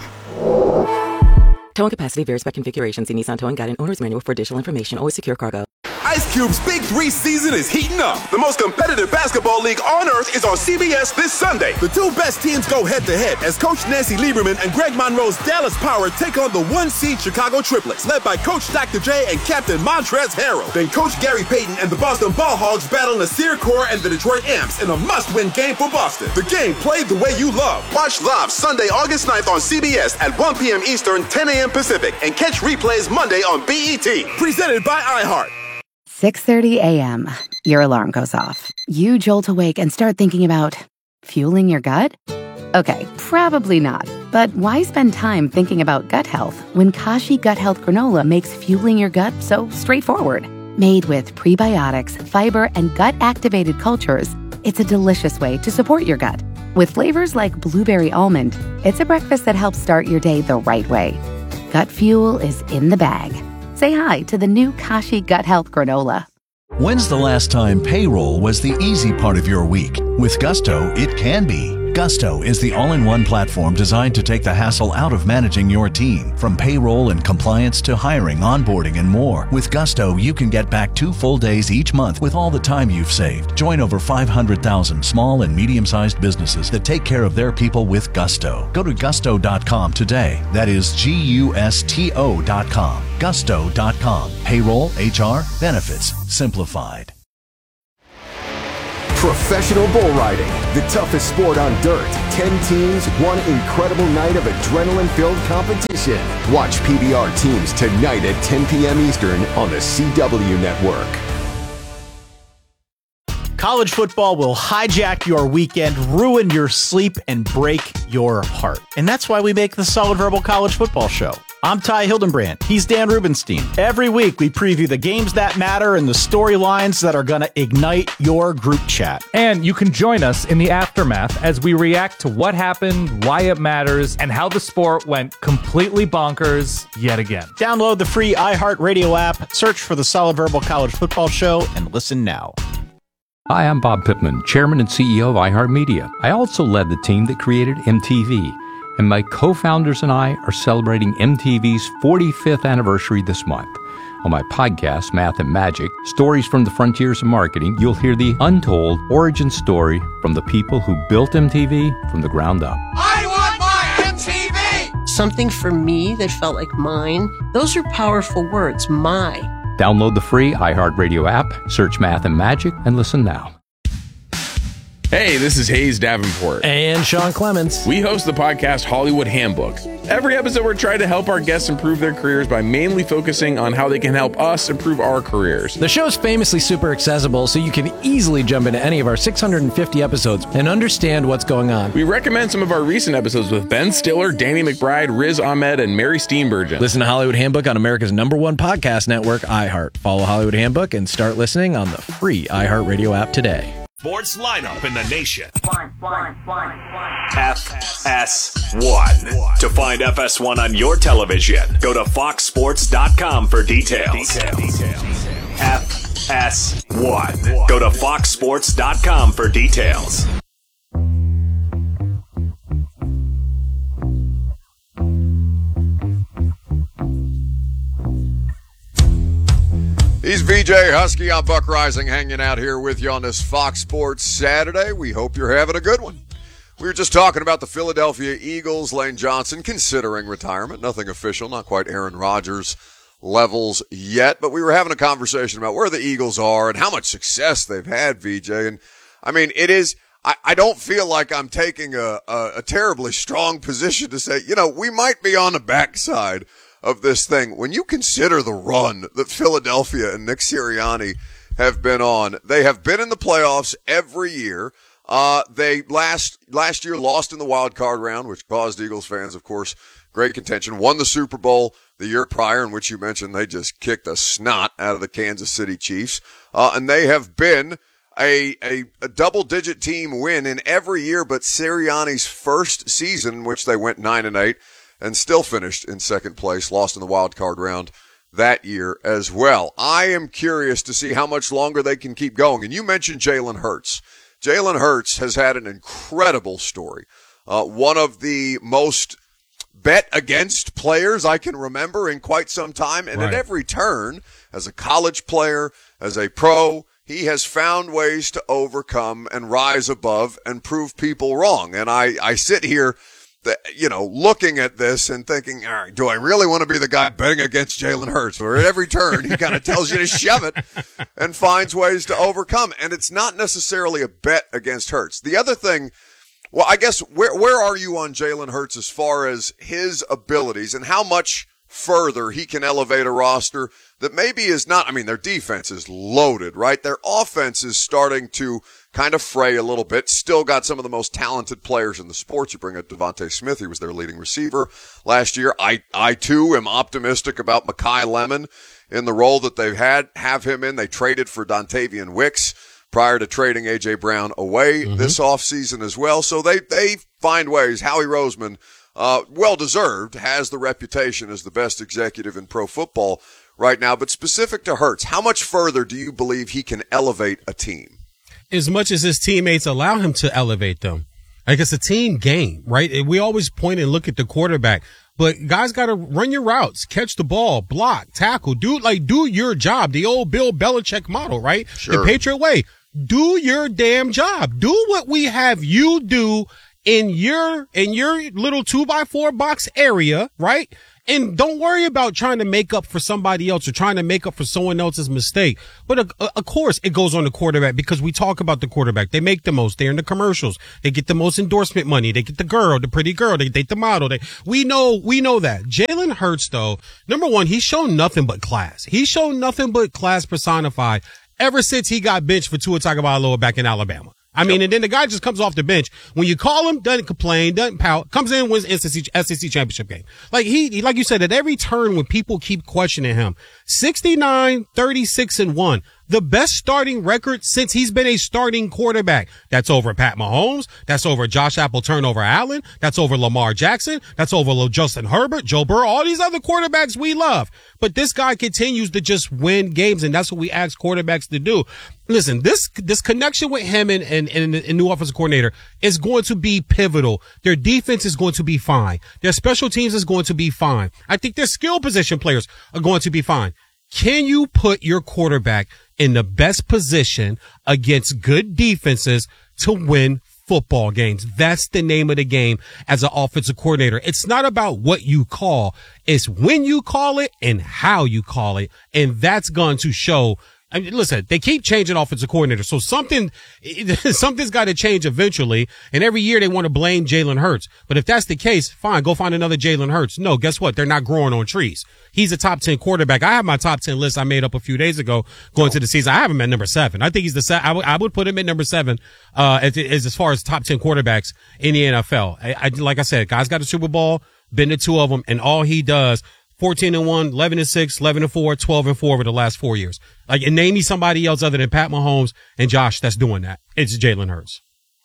Towing capacity varies by configuration. See Nissan Towing Guide and Owner's Manual for additional information. Always secure cargo. Ice Cube's Big Three season is heating up. The most competitive basketball league on earth is on C B S this Sunday. The two best teams go head-to-head as Coach Nancy Lieberman and Greg Monroe's Dallas Power take on the one-seed Chicago Triplets, led by Coach Doctor J and Captain Montrezl Harrell. Then Coach Gary Payton and the Boston Ball Hogs battle Nasir Kaur and the Detroit Amps in a must-win game for Boston. The game played the way you love. Watch live Sunday, August ninth on C B S at one p.m. Eastern, ten a.m. Pacific, and catch replays Monday on B E T. Presented by iHeart. six thirty a.m. Your alarm goes off. You jolt awake and start thinking about fueling your gut? Okay, probably not. But why spend time thinking about gut health when Kashi Gut Health Granola makes fueling your gut so straightforward? Made with prebiotics, fiber, and gut-activated cultures, it's a delicious way to support your gut. With flavors like blueberry almond, it's a breakfast that helps start your day the right way. Gut fuel is in the bag. Say hi to the new Kashi Gut Health Granola. When's the last time payroll was the easy part of your week? With Gusto, it can be. Gusto is the all-in-one platform designed to take the hassle out of managing your team. From payroll and compliance to hiring, onboarding, and more. With Gusto, you can get back two full days each month with all the time you've saved. Join over five hundred thousand small and medium-sized businesses that take care of their people with Gusto. Go to gusto dot com today. That is G U S T O dot com. gusto dot com. Payroll, H R, benefits, simplified. Professional bull riding, the toughest sport on dirt. Ten teams, one incredible night of adrenaline-filled competition. Watch P B R teams tonight at ten p.m. Eastern on the C W Network. College football will hijack your weekend, ruin your sleep, and break your heart. And that's why we make the Solid Verbal College Football Show. I'm Ty Hildenbrand. He's Dan Rubenstein. Every week, we preview the games that matter and the storylines that are going to ignite your group chat. And you can join us in the aftermath as we react to what happened, why it matters, and how the sport went completely bonkers yet again. Download the free iHeartRadio app, search for the Solid Verbal College Football Show, and listen now. Hi, I'm Bob Pittman, Chairman and C E O of iHeartMedia. I also led the team that created M T V. And my co-founders and I are celebrating M T V's forty-fifth anniversary this month. On my podcast, Math and Magic, Stories from the Frontiers of Marketing, you'll hear the untold origin story from the people who built M T V from the ground up. I want my M T V! Something for me that felt like mine. Those are powerful words, my. Download the free iHeartRadio app, search Math and Magic, and listen now. Hey, this is Hayes Davenport. And Sean Clements. We host the podcast Hollywood Handbook. Every episode, we're trying to help our guests improve their careers by mainly focusing on how they can help us improve our careers. The show's famously super accessible, so you can easily jump into any of our six hundred fifty episodes and understand what's going on. We recommend some of our recent episodes with Ben Stiller, Danny McBride, Riz Ahmed, and Mary Steenburgen. Listen to Hollywood Handbook on America's number one podcast network, iHeart. Follow Hollywood Handbook and start listening on the free iHeartRadio app today. Sports lineup in the nation. F S one. To find F S one on your television, go to fox sports dot com for details. F S one. Go to fox sports dot com for details. He's V J Husky. I'm Buck Rising, hanging out here with you on this Fox Sports Saturday. We hope you're having a good one. We were just talking about the Philadelphia Eagles, Lane Johnson considering retirement. Nothing official, not quite Aaron Rodgers levels yet, but we were having a conversation about where the Eagles are and how much success they've had, V J. And I mean, it is, I, I don't feel like I'm taking a, a, a terribly strong position to say, you know, we might be on the backside of this thing. When you consider the run that Philadelphia and Nick Sirianni have been on, they have been in the playoffs every year. Uh, they last, last year lost in the wild card round, which caused Eagles fans, of course, great contention. Won the Super Bowl the year prior, in which you mentioned they just kicked the snot out of the Kansas City Chiefs. Uh, and they have been a, a, a double digit team win in every year but Sirianni's first season, in which they went nine and eight. And still finished in second place, lost in the wild card round that year as well. I am curious to see how much longer they can keep going. And you mentioned Jalen Hurts. Jalen Hurts has had an incredible story. Uh, one of the most bet against players I can remember in quite some time. And right. At every turn, as a college player, as a pro, he has found ways to overcome and rise above and prove people wrong. And I, I sit here, The, you know, looking at this and thinking, all right, do I really want to be the guy betting against Jalen Hurts? Where at every turn, he kind of tells you to shove it and finds ways to overcome. And it's not necessarily a bet against Hurts. The other thing, well, I guess, where, where are you on Jalen Hurts as far as his abilities and how much further he can elevate a roster that maybe is not, I mean, their defense is loaded, right? Their offense is starting to kind of fray a little bit. Still got some of the most talented players in the sports. You bring up Devontae Smith. He was their leading receiver last year. I, I too am optimistic about Mekhi Lemon in the role that they've had, have him in. They traded for Dontavian Wicks prior to trading A J Brown away mm-hmm. this offseason as well. So they, they find ways. Howie Roseman, uh, well deserved, has the reputation as the best executive in pro football right now. But specific to Hurts, how much further do you believe he can elevate a team? As much as his teammates allow him to elevate them. Like, it's a team game, right? We always point and look at the quarterback, but guys got to run your routes, catch the ball, block, tackle, do like do your job. The old Bill Belichick model, right? Sure. The Patriot way. Do your damn job. Do what we have you do in your in your little two by four box area, right? And don't worry about trying to make up for somebody else or trying to make up for someone else's mistake. But uh, of course, it goes on the quarterback because we talk about the quarterback. They make the most. They're in the commercials. They get the most endorsement money. They get the girl, the pretty girl. They date the model. They, we know, we know that. Jalen Hurts, though, number one, he's shown nothing but class. He's shown nothing but class personified ever since he got benched for Tua Tagovailoa back in Alabama. I mean, and then the guy just comes off the bench. When you call him, doesn't complain, doesn't pout, comes in, wins the S E C championship game. Like he, like you said, at every turn when people keep questioning him, sixty-nine, thirty-six and one, the best starting record since he's been a starting quarterback. That's over Pat Mahomes. That's over Josh Apple turnover Allen. That's over Lamar Jackson. That's over Justin Herbert, Joe Burrow, all these other quarterbacks we love. But this guy continues to just win games, and that's what we ask quarterbacks to do. Listen, this this connection with him and, and, and, and new offensive coordinator is going to be pivotal. Their defense is going to be fine. Their special teams is going to be fine. I think their skill position players are going to be fine. Can you put your quarterback in the best position against good defenses to win football games? That's the name of the game as an offensive coordinator. It's not about what you call. It's when you call it and how you call it. And that's going to show. I mean, listen, they keep changing offensive coordinators. So something, something's got to change eventually. And every year they want to blame Jalen Hurts. But if that's the case, fine, go find another Jalen Hurts. No, guess what? They're not growing on trees. He's a top ten quarterback. I have my top ten list I made up a few days ago going to the season. I have him at number seven. I think he's the se- I, w- I would put him at number seven, uh, as, as, as far as top ten quarterbacks in the N F L. I, I, like I said, guy's got a Super Bowl, been to two of them, and all he does, fourteen and one, eleven and six, eleven and four, twelve and four over the last four years. Like, and name me somebody else other than Pat Mahomes and Josh that's doing that. It's Jalen Hurts.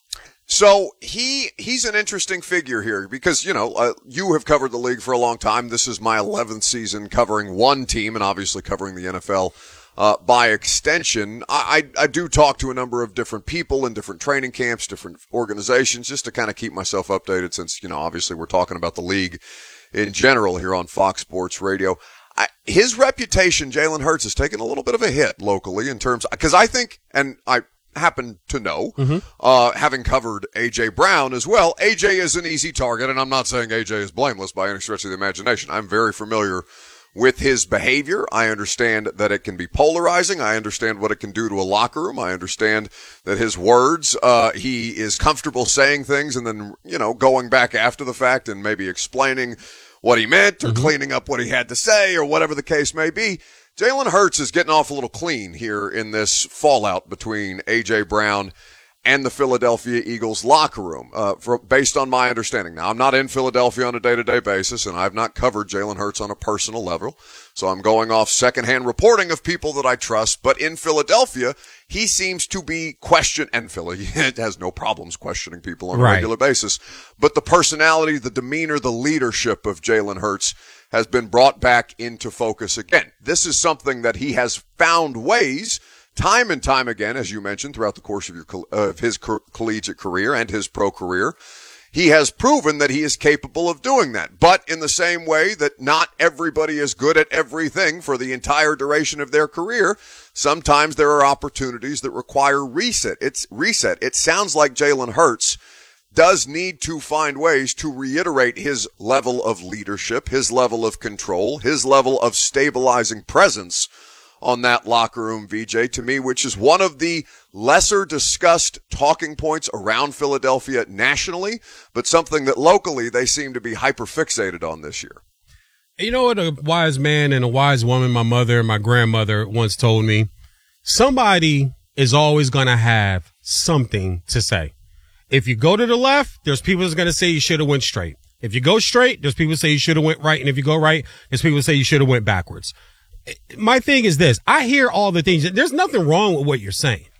So he he's an interesting figure here because, you know, uh, you have covered the league for a long time. This is my eleventh season covering one team and obviously covering the N F L uh, by extension. I, I, I do talk to a number of different people in different training camps, different organizations, just to kind of keep myself updated since, you know, obviously we're talking about the league in general here on Fox Sports Radio. I, his reputation, Jalen Hurts, has taken a little bit of a hit locally in terms, because I think, and I happen to know, mm-hmm. uh, having covered A J Brown as well, A J is an easy target, and I'm not saying A J is blameless by any stretch of the imagination. I'm very familiar with his behavior. I understand that it can be polarizing. I understand what it can do to a locker room. I understand that his words, uh, he is comfortable saying things and then, you know, going back after the fact and maybe explaining what he meant or mm-hmm. cleaning up what he had to say or whatever the case may be. Jalen Hurts is getting off a little clean here in this fallout between A J Brown and the Philadelphia Eagles locker room, uh, for, based on my understanding. Now, I'm not in Philadelphia on a day-to-day basis, and I've not covered Jalen Hurts on a personal level, so I'm going off secondhand reporting of people that I trust. But in Philadelphia, he seems to be questioned, and Philly has no problems questioning people on a right. regular basis. But the personality, the demeanor, the leadership of Jalen Hurts has been brought back into focus again. This is something that he has found ways time and time again, as you mentioned, throughout the course of your uh, of his co- collegiate career and his pro career, he has proven that he is capable of doing that. But in the same way that not everybody is good at everything for the entire duration of their career, sometimes there are opportunities that require reset. It's reset. It sounds like Jalen Hurts does need to find ways to reiterate his level of leadership, his level of control, his level of stabilizing presence on that locker room, V J, to me, which is one of the lesser discussed talking points around Philadelphia nationally, but something that locally they seem to be hyper fixated on this year. You know what a wise man and a wise woman, my mother and my grandmother once told me? Somebody is always going to have something to say. If you go to the left, there's people that's going to say you should have went straight. If you go straight, there's people that say you should have went right. And if you go right, there's people that say you should have went backwards. My thing is this. I hear all the things. There's nothing wrong with what you're saying.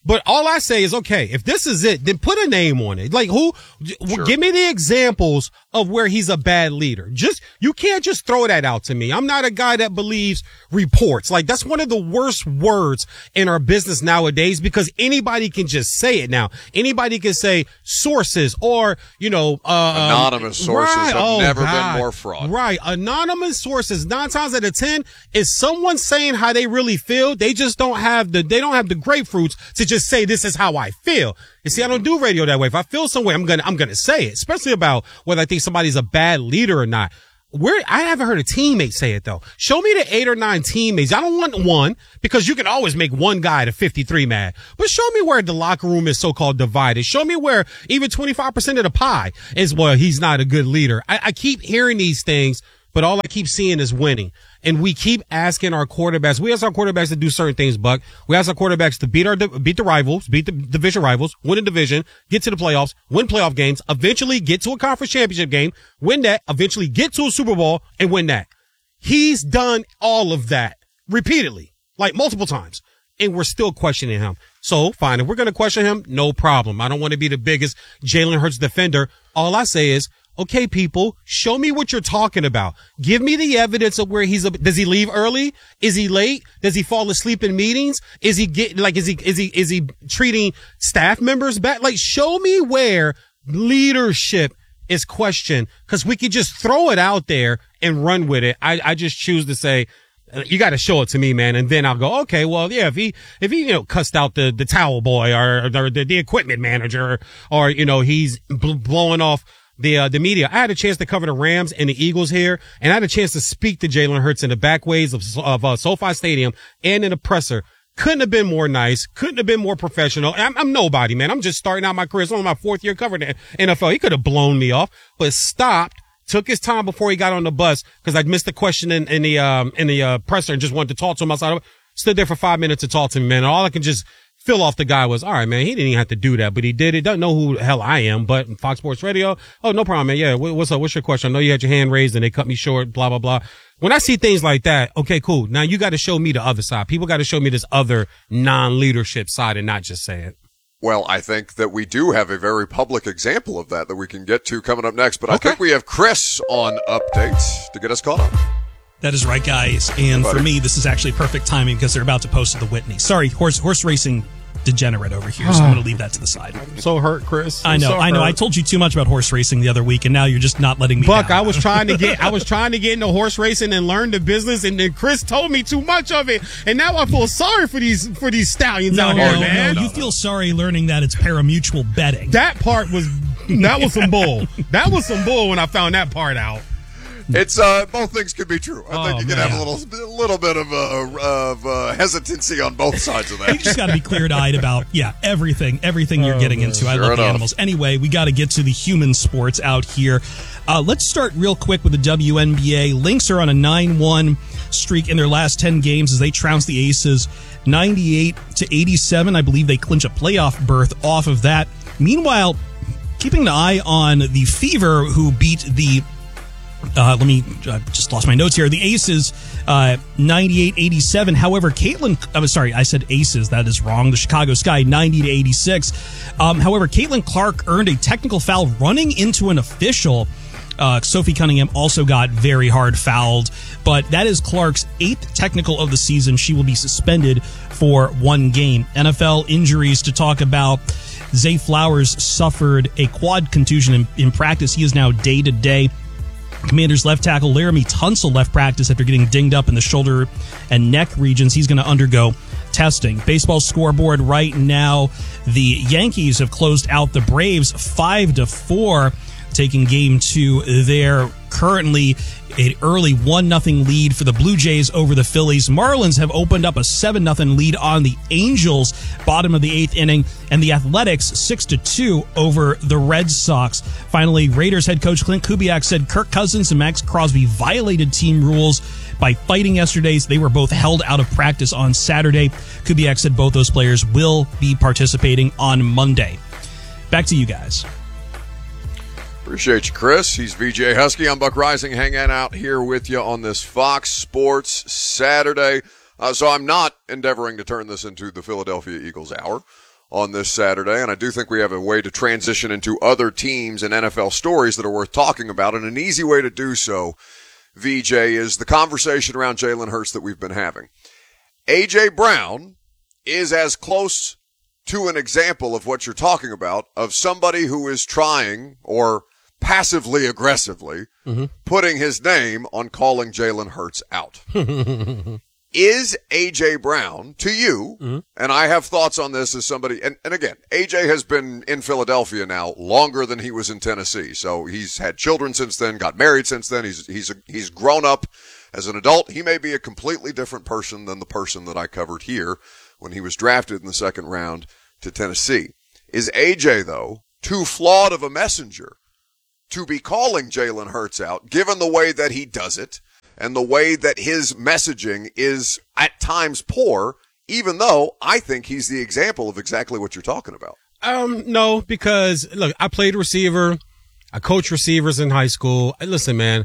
But all I say is, okay, if this is it, then put a name on it. Like who, sure. Give me the examples of where he's a bad leader. Just, you can't just throw that out to me. I'm not a guy that believes reports. Like that's one of the worst words in our business nowadays because anybody can just say it now. Anybody can say sources or, you know, uh, anonymous um, sources right, have oh, never God. been more fraud. Right. Anonymous sources, nine times out of ten, is someone saying how they really feel. They just don't have the, they don't have the grapefruits to just say this is how I feel. You see, I don't do radio that way. If I feel some way, I'm gonna, I'm gonna say it, especially about whether I think somebody's a bad leader or not. Where, I haven't heard a teammate say it though. Show me the eight or nine teammates. I don't want one because you can always make one guy to fifty-three mad, but show me where the locker room is so-called divided. Show me where even twenty-five percent of the pie is, well, he's not a good leader. I, I keep hearing these things, but all I keep seeing is winning. And we keep asking our quarterbacks. We ask our quarterbacks to do certain things, Buck. We ask our quarterbacks to beat our, beat the rivals, beat the division rivals, win a division, get to the playoffs, win playoff games, eventually get to a conference championship game, win that, eventually get to a Super Bowl and win that. He's done all of that repeatedly, like multiple times. And we're still questioning him. So fine. If we're going to question him, no problem. I don't want to be the biggest Jalen Hurts defender. All I say is, okay, people, show me what you're talking about. Give me the evidence of where he's, a, does he leave early? Is he late? Does he fall asleep in meetings? Is he get, like, is he, is he, is he treating staff members bad? Like, show me where leadership is questioned, cause we could just throw it out there and run with it. I, I just choose to say, you got to show it to me, man. And then I'll go, okay, well, yeah, if he, if he, you know, cussed out the, the towel boy or, or the, the equipment manager or, or you know, he's bl- blowing off the, uh, the media. I had a chance to cover the Rams and the Eagles here, and I had a chance to speak to Jalen Hurts in the back ways of, of, uh, SoFi Stadium and in the presser. Couldn't have been more nice. Couldn't have been more professional. I'm, I'm nobody, man. I'm just starting out my career. It's only my fourth year covering the N F L. He could have blown me off, but stopped. Took his time before he got on the bus because I missed the question in, in the, um, in the, uh, presser and just wanted to talk to him outside of it. Stood there for five minutes to talk to me, man. And all I could just feel off the guy was, all right, man, he didn't even have to do that, but he did it. Doesn't know who the hell I am, but Fox Sports Radio. Oh, no problem, man. Yeah. What's up? What's your question? I know you had your hand raised and they cut me short, blah, blah, blah. When I see things like that, okay, cool. Now you got to show me the other side. People got to show me this other non-leadership side and not just say it. Well, I think that we do have a very public example of that that we can get to coming up next. But okay. I think we have Chris on updates to get us caught up. That is right, guys. And Hey, for me, this is actually perfect timing because they're about to post at the Whitney. Sorry, horse horse racing degenerate over here, so I'm going to leave that to the side. I'm so hurt, Chris. I I'm know, so I know. hurt. I told you too much about horse racing the other week, and now you're just not letting me Buck, down. I was trying to get, I was trying to get into horse racing and learn the business, and then Chris told me too much of it, and now I feel sorry for these for these stallions no, out no, here, no, man. no. You feel sorry learning that it's pari-mutuel betting. That part was, that was some bull. That was some bull when I found that part out. It's uh, both things could be true. I Oh, think you can man. have a little, a little bit of uh, of uh, hesitancy on both sides of that. You just got to be clear-eyed about, yeah, everything, everything you're Oh, getting man. into. I Sure love the enough. animals. Anyway, we got to get to the human sports out here. Uh, let's start real quick with the W N B A. Lynx are on a nine one streak in their last ten games as they trounce the Aces ninety-eight to eighty-seven. I believe they clinch a playoff berth off of that. Meanwhile, keeping an eye on the Fever, who beat the Uh, let me, I just lost my notes here. The Aces, uh, ninety-eight eighty-seven. However, Caitlin, I'm sorry, I said Aces. That is wrong. The Chicago Sky, ninety to eighty-six. Um, however, Caitlin Clark earned a technical foul running into an official. Uh, Sophie Cunningham also got very hard fouled, but that is Clark's eighth technical of the season. She will be suspended for one game. N F L injuries to talk about. Zay Flowers suffered a quad contusion in, in practice. He is now day to day. Commanders left tackle Laramie Tunsil left practice after getting dinged up in the shoulder and neck regions. He's going to undergo testing. Baseball scoreboard right now. The Yankees have closed out the Braves five to four, taking game two there. Currently an early one nothing lead for the Blue Jays over the Phillies. Marlins have opened up a seven nothing lead on the Angels, bottom of the eighth inning, and the Athletics six to two over the Red Sox. Finally, Raiders head coach Clint Kubiak said Kirk Cousins and Max Crosby violated team rules by fighting yesterday. They were both held out of practice on Saturday. Kubiak said both those players will be participating on Monday. Back to you guys. Appreciate you, Chris. He's V J Husky. I'm Buck Rising, hanging out here with you on this Fox Sports Saturday. Uh, so I'm not endeavoring to turn this into the Philadelphia Eagles Hour. on this Saturday, and I do think we have a way to transition into other teams and N F L stories that are worth talking about, and an easy way to do so, V J, is the conversation around Jalen Hurts that we've been having. A J. Brown is as close to an example of what you're talking about, of somebody who is trying, or passively aggressively, mm-hmm. putting his name on calling Jalen Hurts out. Is A J. Brown, to you, mm-hmm. and I have thoughts on this as somebody, and, and again, A J has been in Philadelphia now longer than he was in Tennessee. So he's had children since then, got married since then. He's, he's, he's grown up as an adult. He may be a completely different person than the person that I covered here when he was drafted in the second round to Tennessee. Is A J, though, too flawed of a messenger to be calling Jalen Hurts out, given the way that he does it? And the way that his messaging is at times poor, even though I think he's the example of exactly what you're talking about. Um, no, because look, I played receiver. I coached receivers in high school. Listen, man,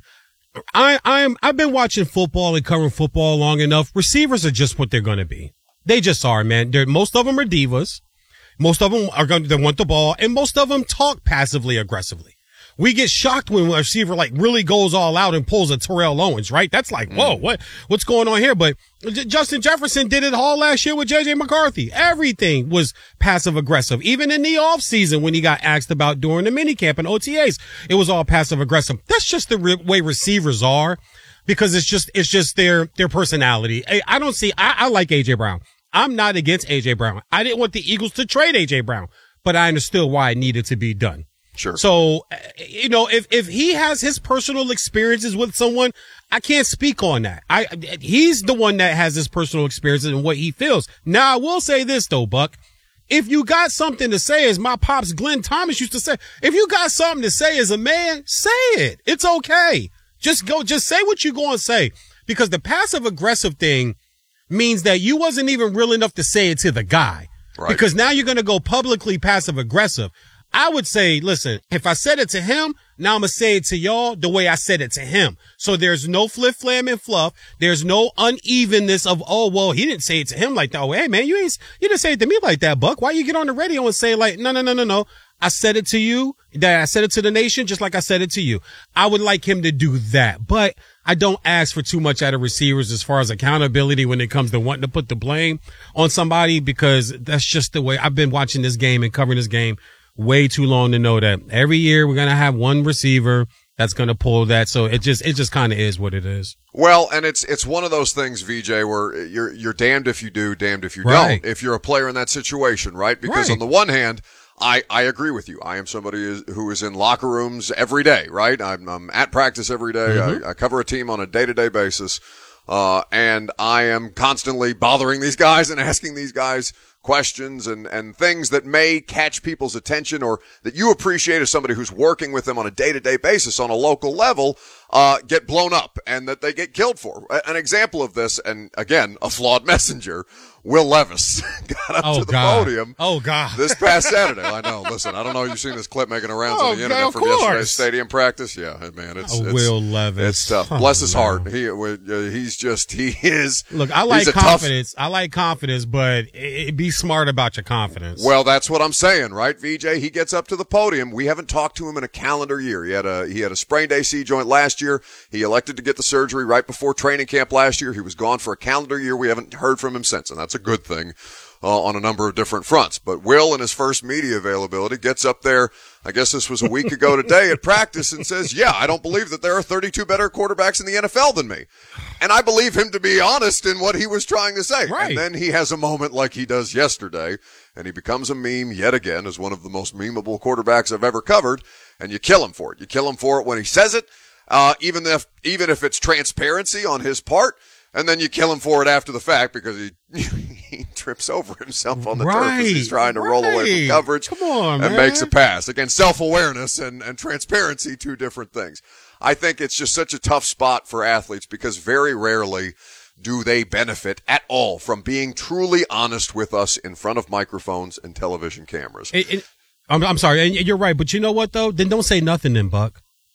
I, I'm, I've been watching football and covering football long enough. Receivers are just what they're going to be. They just are, man. They're, most of them are divas. Most of them are going to want the ball, and most of them talk passively aggressively. We get shocked when a receiver like really goes all out and pulls a Terrell Owens, right? That's like, whoa, what, what's going on here? But J- Justin Jefferson did it all last year with J J McCarthy. Everything was passive aggressive. Even in the off season when he got asked about during the minicamp and O T As, it was all passive aggressive. That's just the re- way receivers are, because it's just, it's just their, their personality. I, I don't see, I, I like A J Brown. I'm not against A J Brown. I didn't want the Eagles to trade A J Brown, but I understood why it needed to be done. Sure. So, you know, if, if he has his personal experiences with someone, I can't speak on that. I, he's the one that has his personal experiences and what he feels. Now, I will say this though, Buck. If you got something to say, as my pops Glenn Thomas used to say, if you got something to say as a man, say it. It's okay. Just go, just say what you're going to say, because the passive aggressive thing means that you wasn't even real enough to say it to the guy. Right. Because now you're going to go publicly passive aggressive. I would say, listen, if I said it to him, now I'm going to say it to y'all the way I said it to him. So there's no flip, flam, and fluff. There's no unevenness of, oh, well, he didn't say it to him like that. Oh, hey, man, you ain't, you didn't say it to me like that, Buck. Why you get on the radio and say like, no, no, no, no, no. I said it to you, that I said it to the nation, just like I said it to you. I would like him to do that, but I don't ask for too much out of receivers as far as accountability when it comes to wanting to put the blame on somebody, because that's just the way I've been watching this game and covering this game way too long to know that every year we're going to have one receiver that's going to pull that. So it just, it just kind of is what it is. Well, and it's, it's one of those things, V J, where you're, you're damned if you do, damned if you right. don't, if you're a player in that situation, right? Because right. on the one hand, I, I agree with you. I am somebody who is in locker rooms every day, right? I'm, I'm at practice every day. Mm-hmm. I, I cover a team on a day-to-day basis. Uh, and I am constantly bothering these guys and asking these guys questions and, and things that may catch people's attention, or that you appreciate as somebody who's working with them on a day-to-day basis on a local level, uh, get blown up and that they get killed for. An example of this, and again, a flawed messenger, Will Levis got up oh, to the God. podium oh, God. this past Saturday. I know. Listen, I don't know if you've seen this clip making arounds oh, on the internet God, from course. yesterday's stadium practice. Yeah, man, it's, oh, it's Will Levis. It's tough. Oh, Bless his no. heart. He, uh, he's just, he is. Look, I like he's a confidence. Tough, I like confidence, but it, it, be smart about your confidence. Well, that's what I'm saying, right, V J? He gets up to the podium. We haven't talked to him in a calendar year. He had a, he had a sprained A C joint last year. He elected to get the surgery right before training camp last year. He was gone for a calendar year. We haven't heard from him since, and that's a good thing. Uh, on a number of different fronts. But Will, in his first media availability, gets up there, I guess this was a week ago today at practice, and says, yeah, I don't believe that there are thirty-two better quarterbacks in the N F L than me. And I believe him to be honest in what he was trying to say. Right. And then he has a moment like he does yesterday, and he becomes a meme yet again as one of the most memeable quarterbacks I've ever covered, and you kill him for it. You kill him for it when he says it, uh, even if, even if it's transparency on his part. And then you kill him for it after the fact because he he trips over himself on the right, turf as he's trying to right. roll away from coverage. Come on, and man. makes a pass. Again, self-awareness and, and transparency, two different things. I think it's just such a tough spot for athletes because very rarely do they benefit at all from being truly honest with us in front of microphones and television cameras. It, it, I'm, I'm sorry, and you're right, but you know what though? Then don't say nothing then, Buck.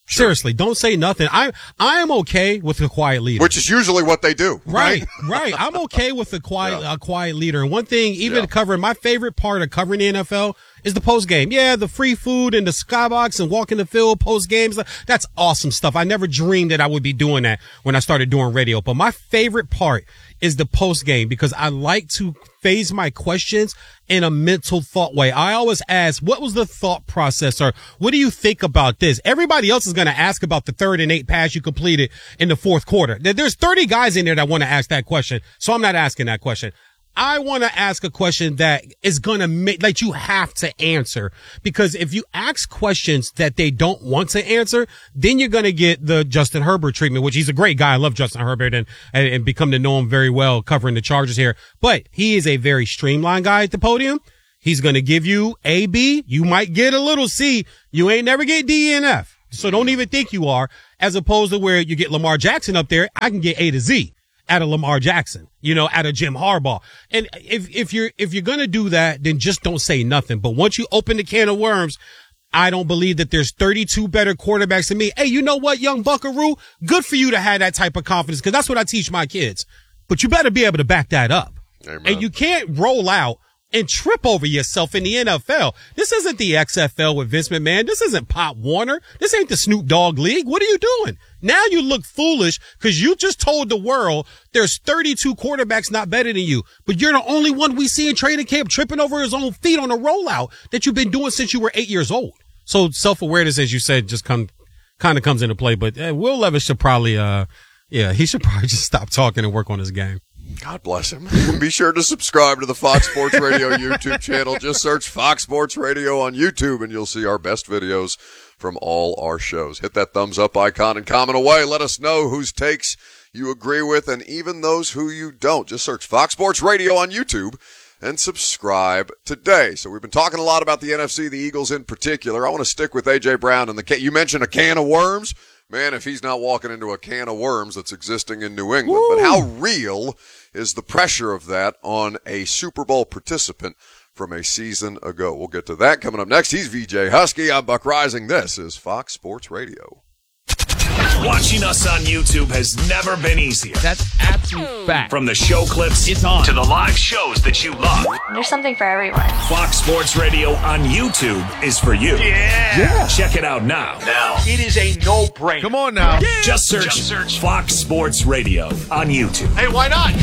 Seriously, don't say nothing. I I am okay with the quiet leader, which is usually what they do. Right, right. I'm okay with the quiet yeah. uh, quiet leader. And one thing, even yeah. covering my favorite part of covering the N F L is the post game. Yeah, the free food and the skybox and walking the field post games. That's awesome stuff. I never dreamed that I would be doing that when I started doing radio. But my favorite part is the post game because I like to phase my questions in a mental thought way. I always ask, what was the thought process, or what do you think about this? Everybody else is going to ask about the third and eight pass you completed in the fourth quarter. There's thirty guys in there that want to ask that question. So I'm not asking that question. I want to ask a question that is going to make, that you have to answer, because if you ask questions that they don't want to answer, then you're going to get the Justin Herbert treatment, which he's a great guy. I love Justin Herbert and, and, and become to know him very well covering the Chargers here, but he is a very streamlined guy at the podium. He's going to give you A, B. You might get a little C. You ain't never get D, and F. So don't even think you are, as opposed to where you get Lamar Jackson up there. I can get A to Z out of Lamar Jackson, you know, out of Jim Harbaugh. And if, if you're, if you're going to do that, then just don't say nothing. But once you open the can of worms, I don't believe that there's thirty-two better quarterbacks than me. Hey, you know what, young buckaroo? Good for you to have that type of confidence, because that's what I teach my kids. But you better be able to back that up. Amen. And you can't roll out and trip over yourself in the N F L. This isn't the X F L with Vince McMahon. This isn't Pop Warner. This ain't the Snoop Dogg League. What are you doing? Now you look foolish because you just told the world there's thirty-two quarterbacks not better than you, but you're the only one we see in training camp tripping over his own feet on a rollout that you've been doing since you were eight years old. So self-awareness, as you said, just come, kind of comes into play. But uh, Will Levis should probably, uh, yeah, he should probably just stop talking and work on his game. God bless him. Be sure to subscribe to the Fox Sports Radio YouTube channel. Just search Fox Sports Radio on YouTube and you'll see our best videos from all our shows. Hit that thumbs up icon and comment away. Let us know whose takes you agree with and even those who you don't. Just search Fox Sports Radio on YouTube and subscribe today. So we've been talking a lot about the N F C, the Eagles in particular. I want to stick with A J. Brown and the can. You mentioned a can of worms. Man, if he's not walking into a can of worms that's existing in New England. Woo! But how real is the pressure of that on a Super Bowl participant from a season ago? We'll get to that coming up next. He's V J Husky. I'm Buck Rising. This is Fox Sports Radio. Watching us on YouTube has never been easier. That's absolute fact. From the show clips it's on. to the live shows that you love. There's something for everyone. Fox Sports Radio on YouTube is for you. Yeah. yeah. Check it out now. Now. It is a no-brainer. Come on now. Yeah. Just search, Just search Fox Sports Radio on YouTube. Hey, why not?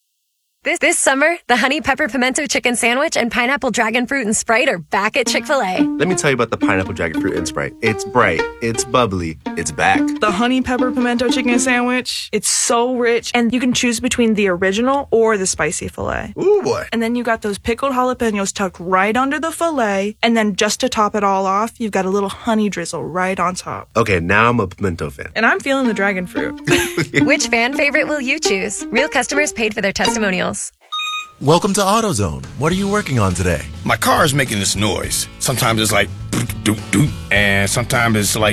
This this summer, the Honey Pepper Pimento Chicken Sandwich and Pineapple Dragon Fruit and Sprite are back at Chick-fil-A. Let me tell you about the Pineapple Dragon Fruit and Sprite. It's bright, it's bubbly, it's back. The Honey Pepper Pimento Chicken Sandwich, it's so rich, and you can choose between the original or the spicy filet. Ooh, boy. And then you got those pickled jalapenos tucked right under the filet, and then just to top it all off, you've got a little honey drizzle right on top. Okay, now I'm a pimento fan. And I'm feeling the dragon fruit. Which fan favorite will you choose? Real customers paid for their testimonials. Welcome to AutoZone. What are you working on today? My car is making this noise. Sometimes it's like doot doot, and sometimes it's like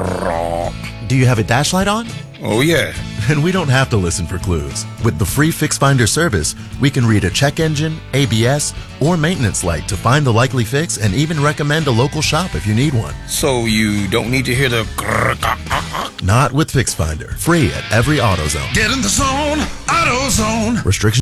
grrr. Do you have a dash light on? Oh yeah. And we don't have to listen for clues. With the free Fix Finder service, we can read a check engine, A B S, or maintenance light to find the likely fix and even recommend a local shop if you need one. So you don't need to hear the grrr. Not with Fix Finder. Free at every AutoZone. Get in the zone, AutoZone. Restrictions.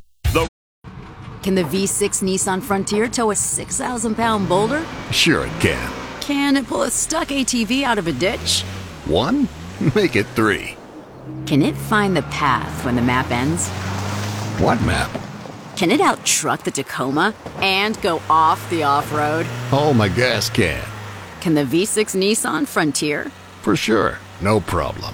Can the V six Nissan Frontier tow a six thousand pound boulder? Sure it can. Can it pull a stuck A T V out of a ditch? One? Make it three. Can it find the path when the map ends? What map? Can it out-truck the Tacoma and go off the off-road? Oh, my gas can. Can the V six Nissan Frontier? For sure. No problem.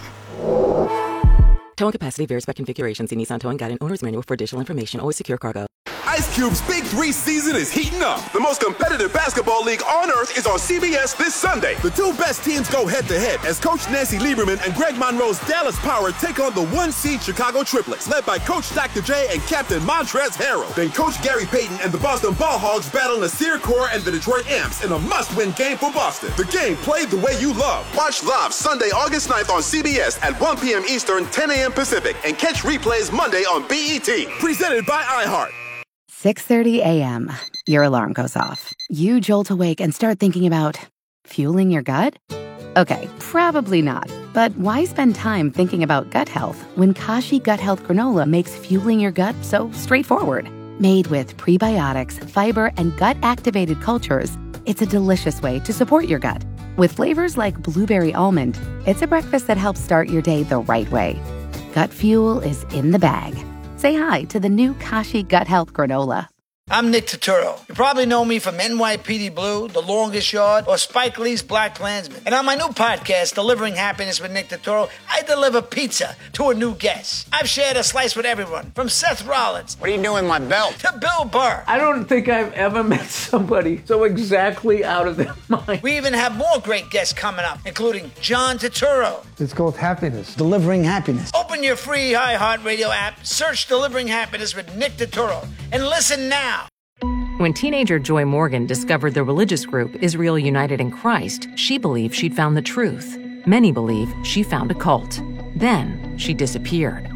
Towing capacity varies by configuration. See Nissan Towing Guide and Owner's Manual for additional information. Always secure cargo. Ice Cube's Big Three season is heating up. The most competitive basketball league on earth is on C B S this Sunday. The two best teams go head-to-head as Coach Nancy Lieberman and Greg Monroe's Dallas Power take on the one-seed Chicago Triplets, led by Coach Doctor J and Captain Montrezl Harrell. Then Coach Gary Payton and the Boston Ball Hogs battle Nasir Kaur and the Detroit Amps in a must-win game for Boston. The game played the way you love. Watch live Sunday, August ninth on C B S at one p.m. Eastern, ten a.m. Pacific, and catch replays Monday on B E T. Presented by iHeart. six thirty a.m. Your alarm goes off. You jolt awake and start thinking about fueling your gut? Okay, probably not. But why spend time thinking about gut health when Kashi Gut Health Granola makes fueling your gut so straightforward? Made with prebiotics, fiber, and gut-activated cultures, it's a delicious way to support your gut. With flavors like blueberry almond, it's a breakfast that helps start your day the right way. Gut fuel is in the bag. Say hi to the new Kashi Gut Health Granola. I'm Nick Turturro. You probably know me from N Y P D Blue, The Longest Yard, or Spike Lee's Black Klansman. And on my new podcast, Delivering Happiness with Nick Turturro, I deliver pizza to a new guest. I've shared a slice with everyone, from Seth Rollins. What are you doing with my belt? To Bill Burr. I don't think I've ever met somebody so exactly out of their mind. We even have more great guests coming up, including John Turturro. It's called Happiness. Delivering Happiness. Open your free iHeartRadio app, search Delivering Happiness with Nick Turturro, and listen now. When teenager Joy Morgan discovered the religious group Israel United in Christ, she believed she'd found the truth. Many believe she found a cult. Then she disappeared.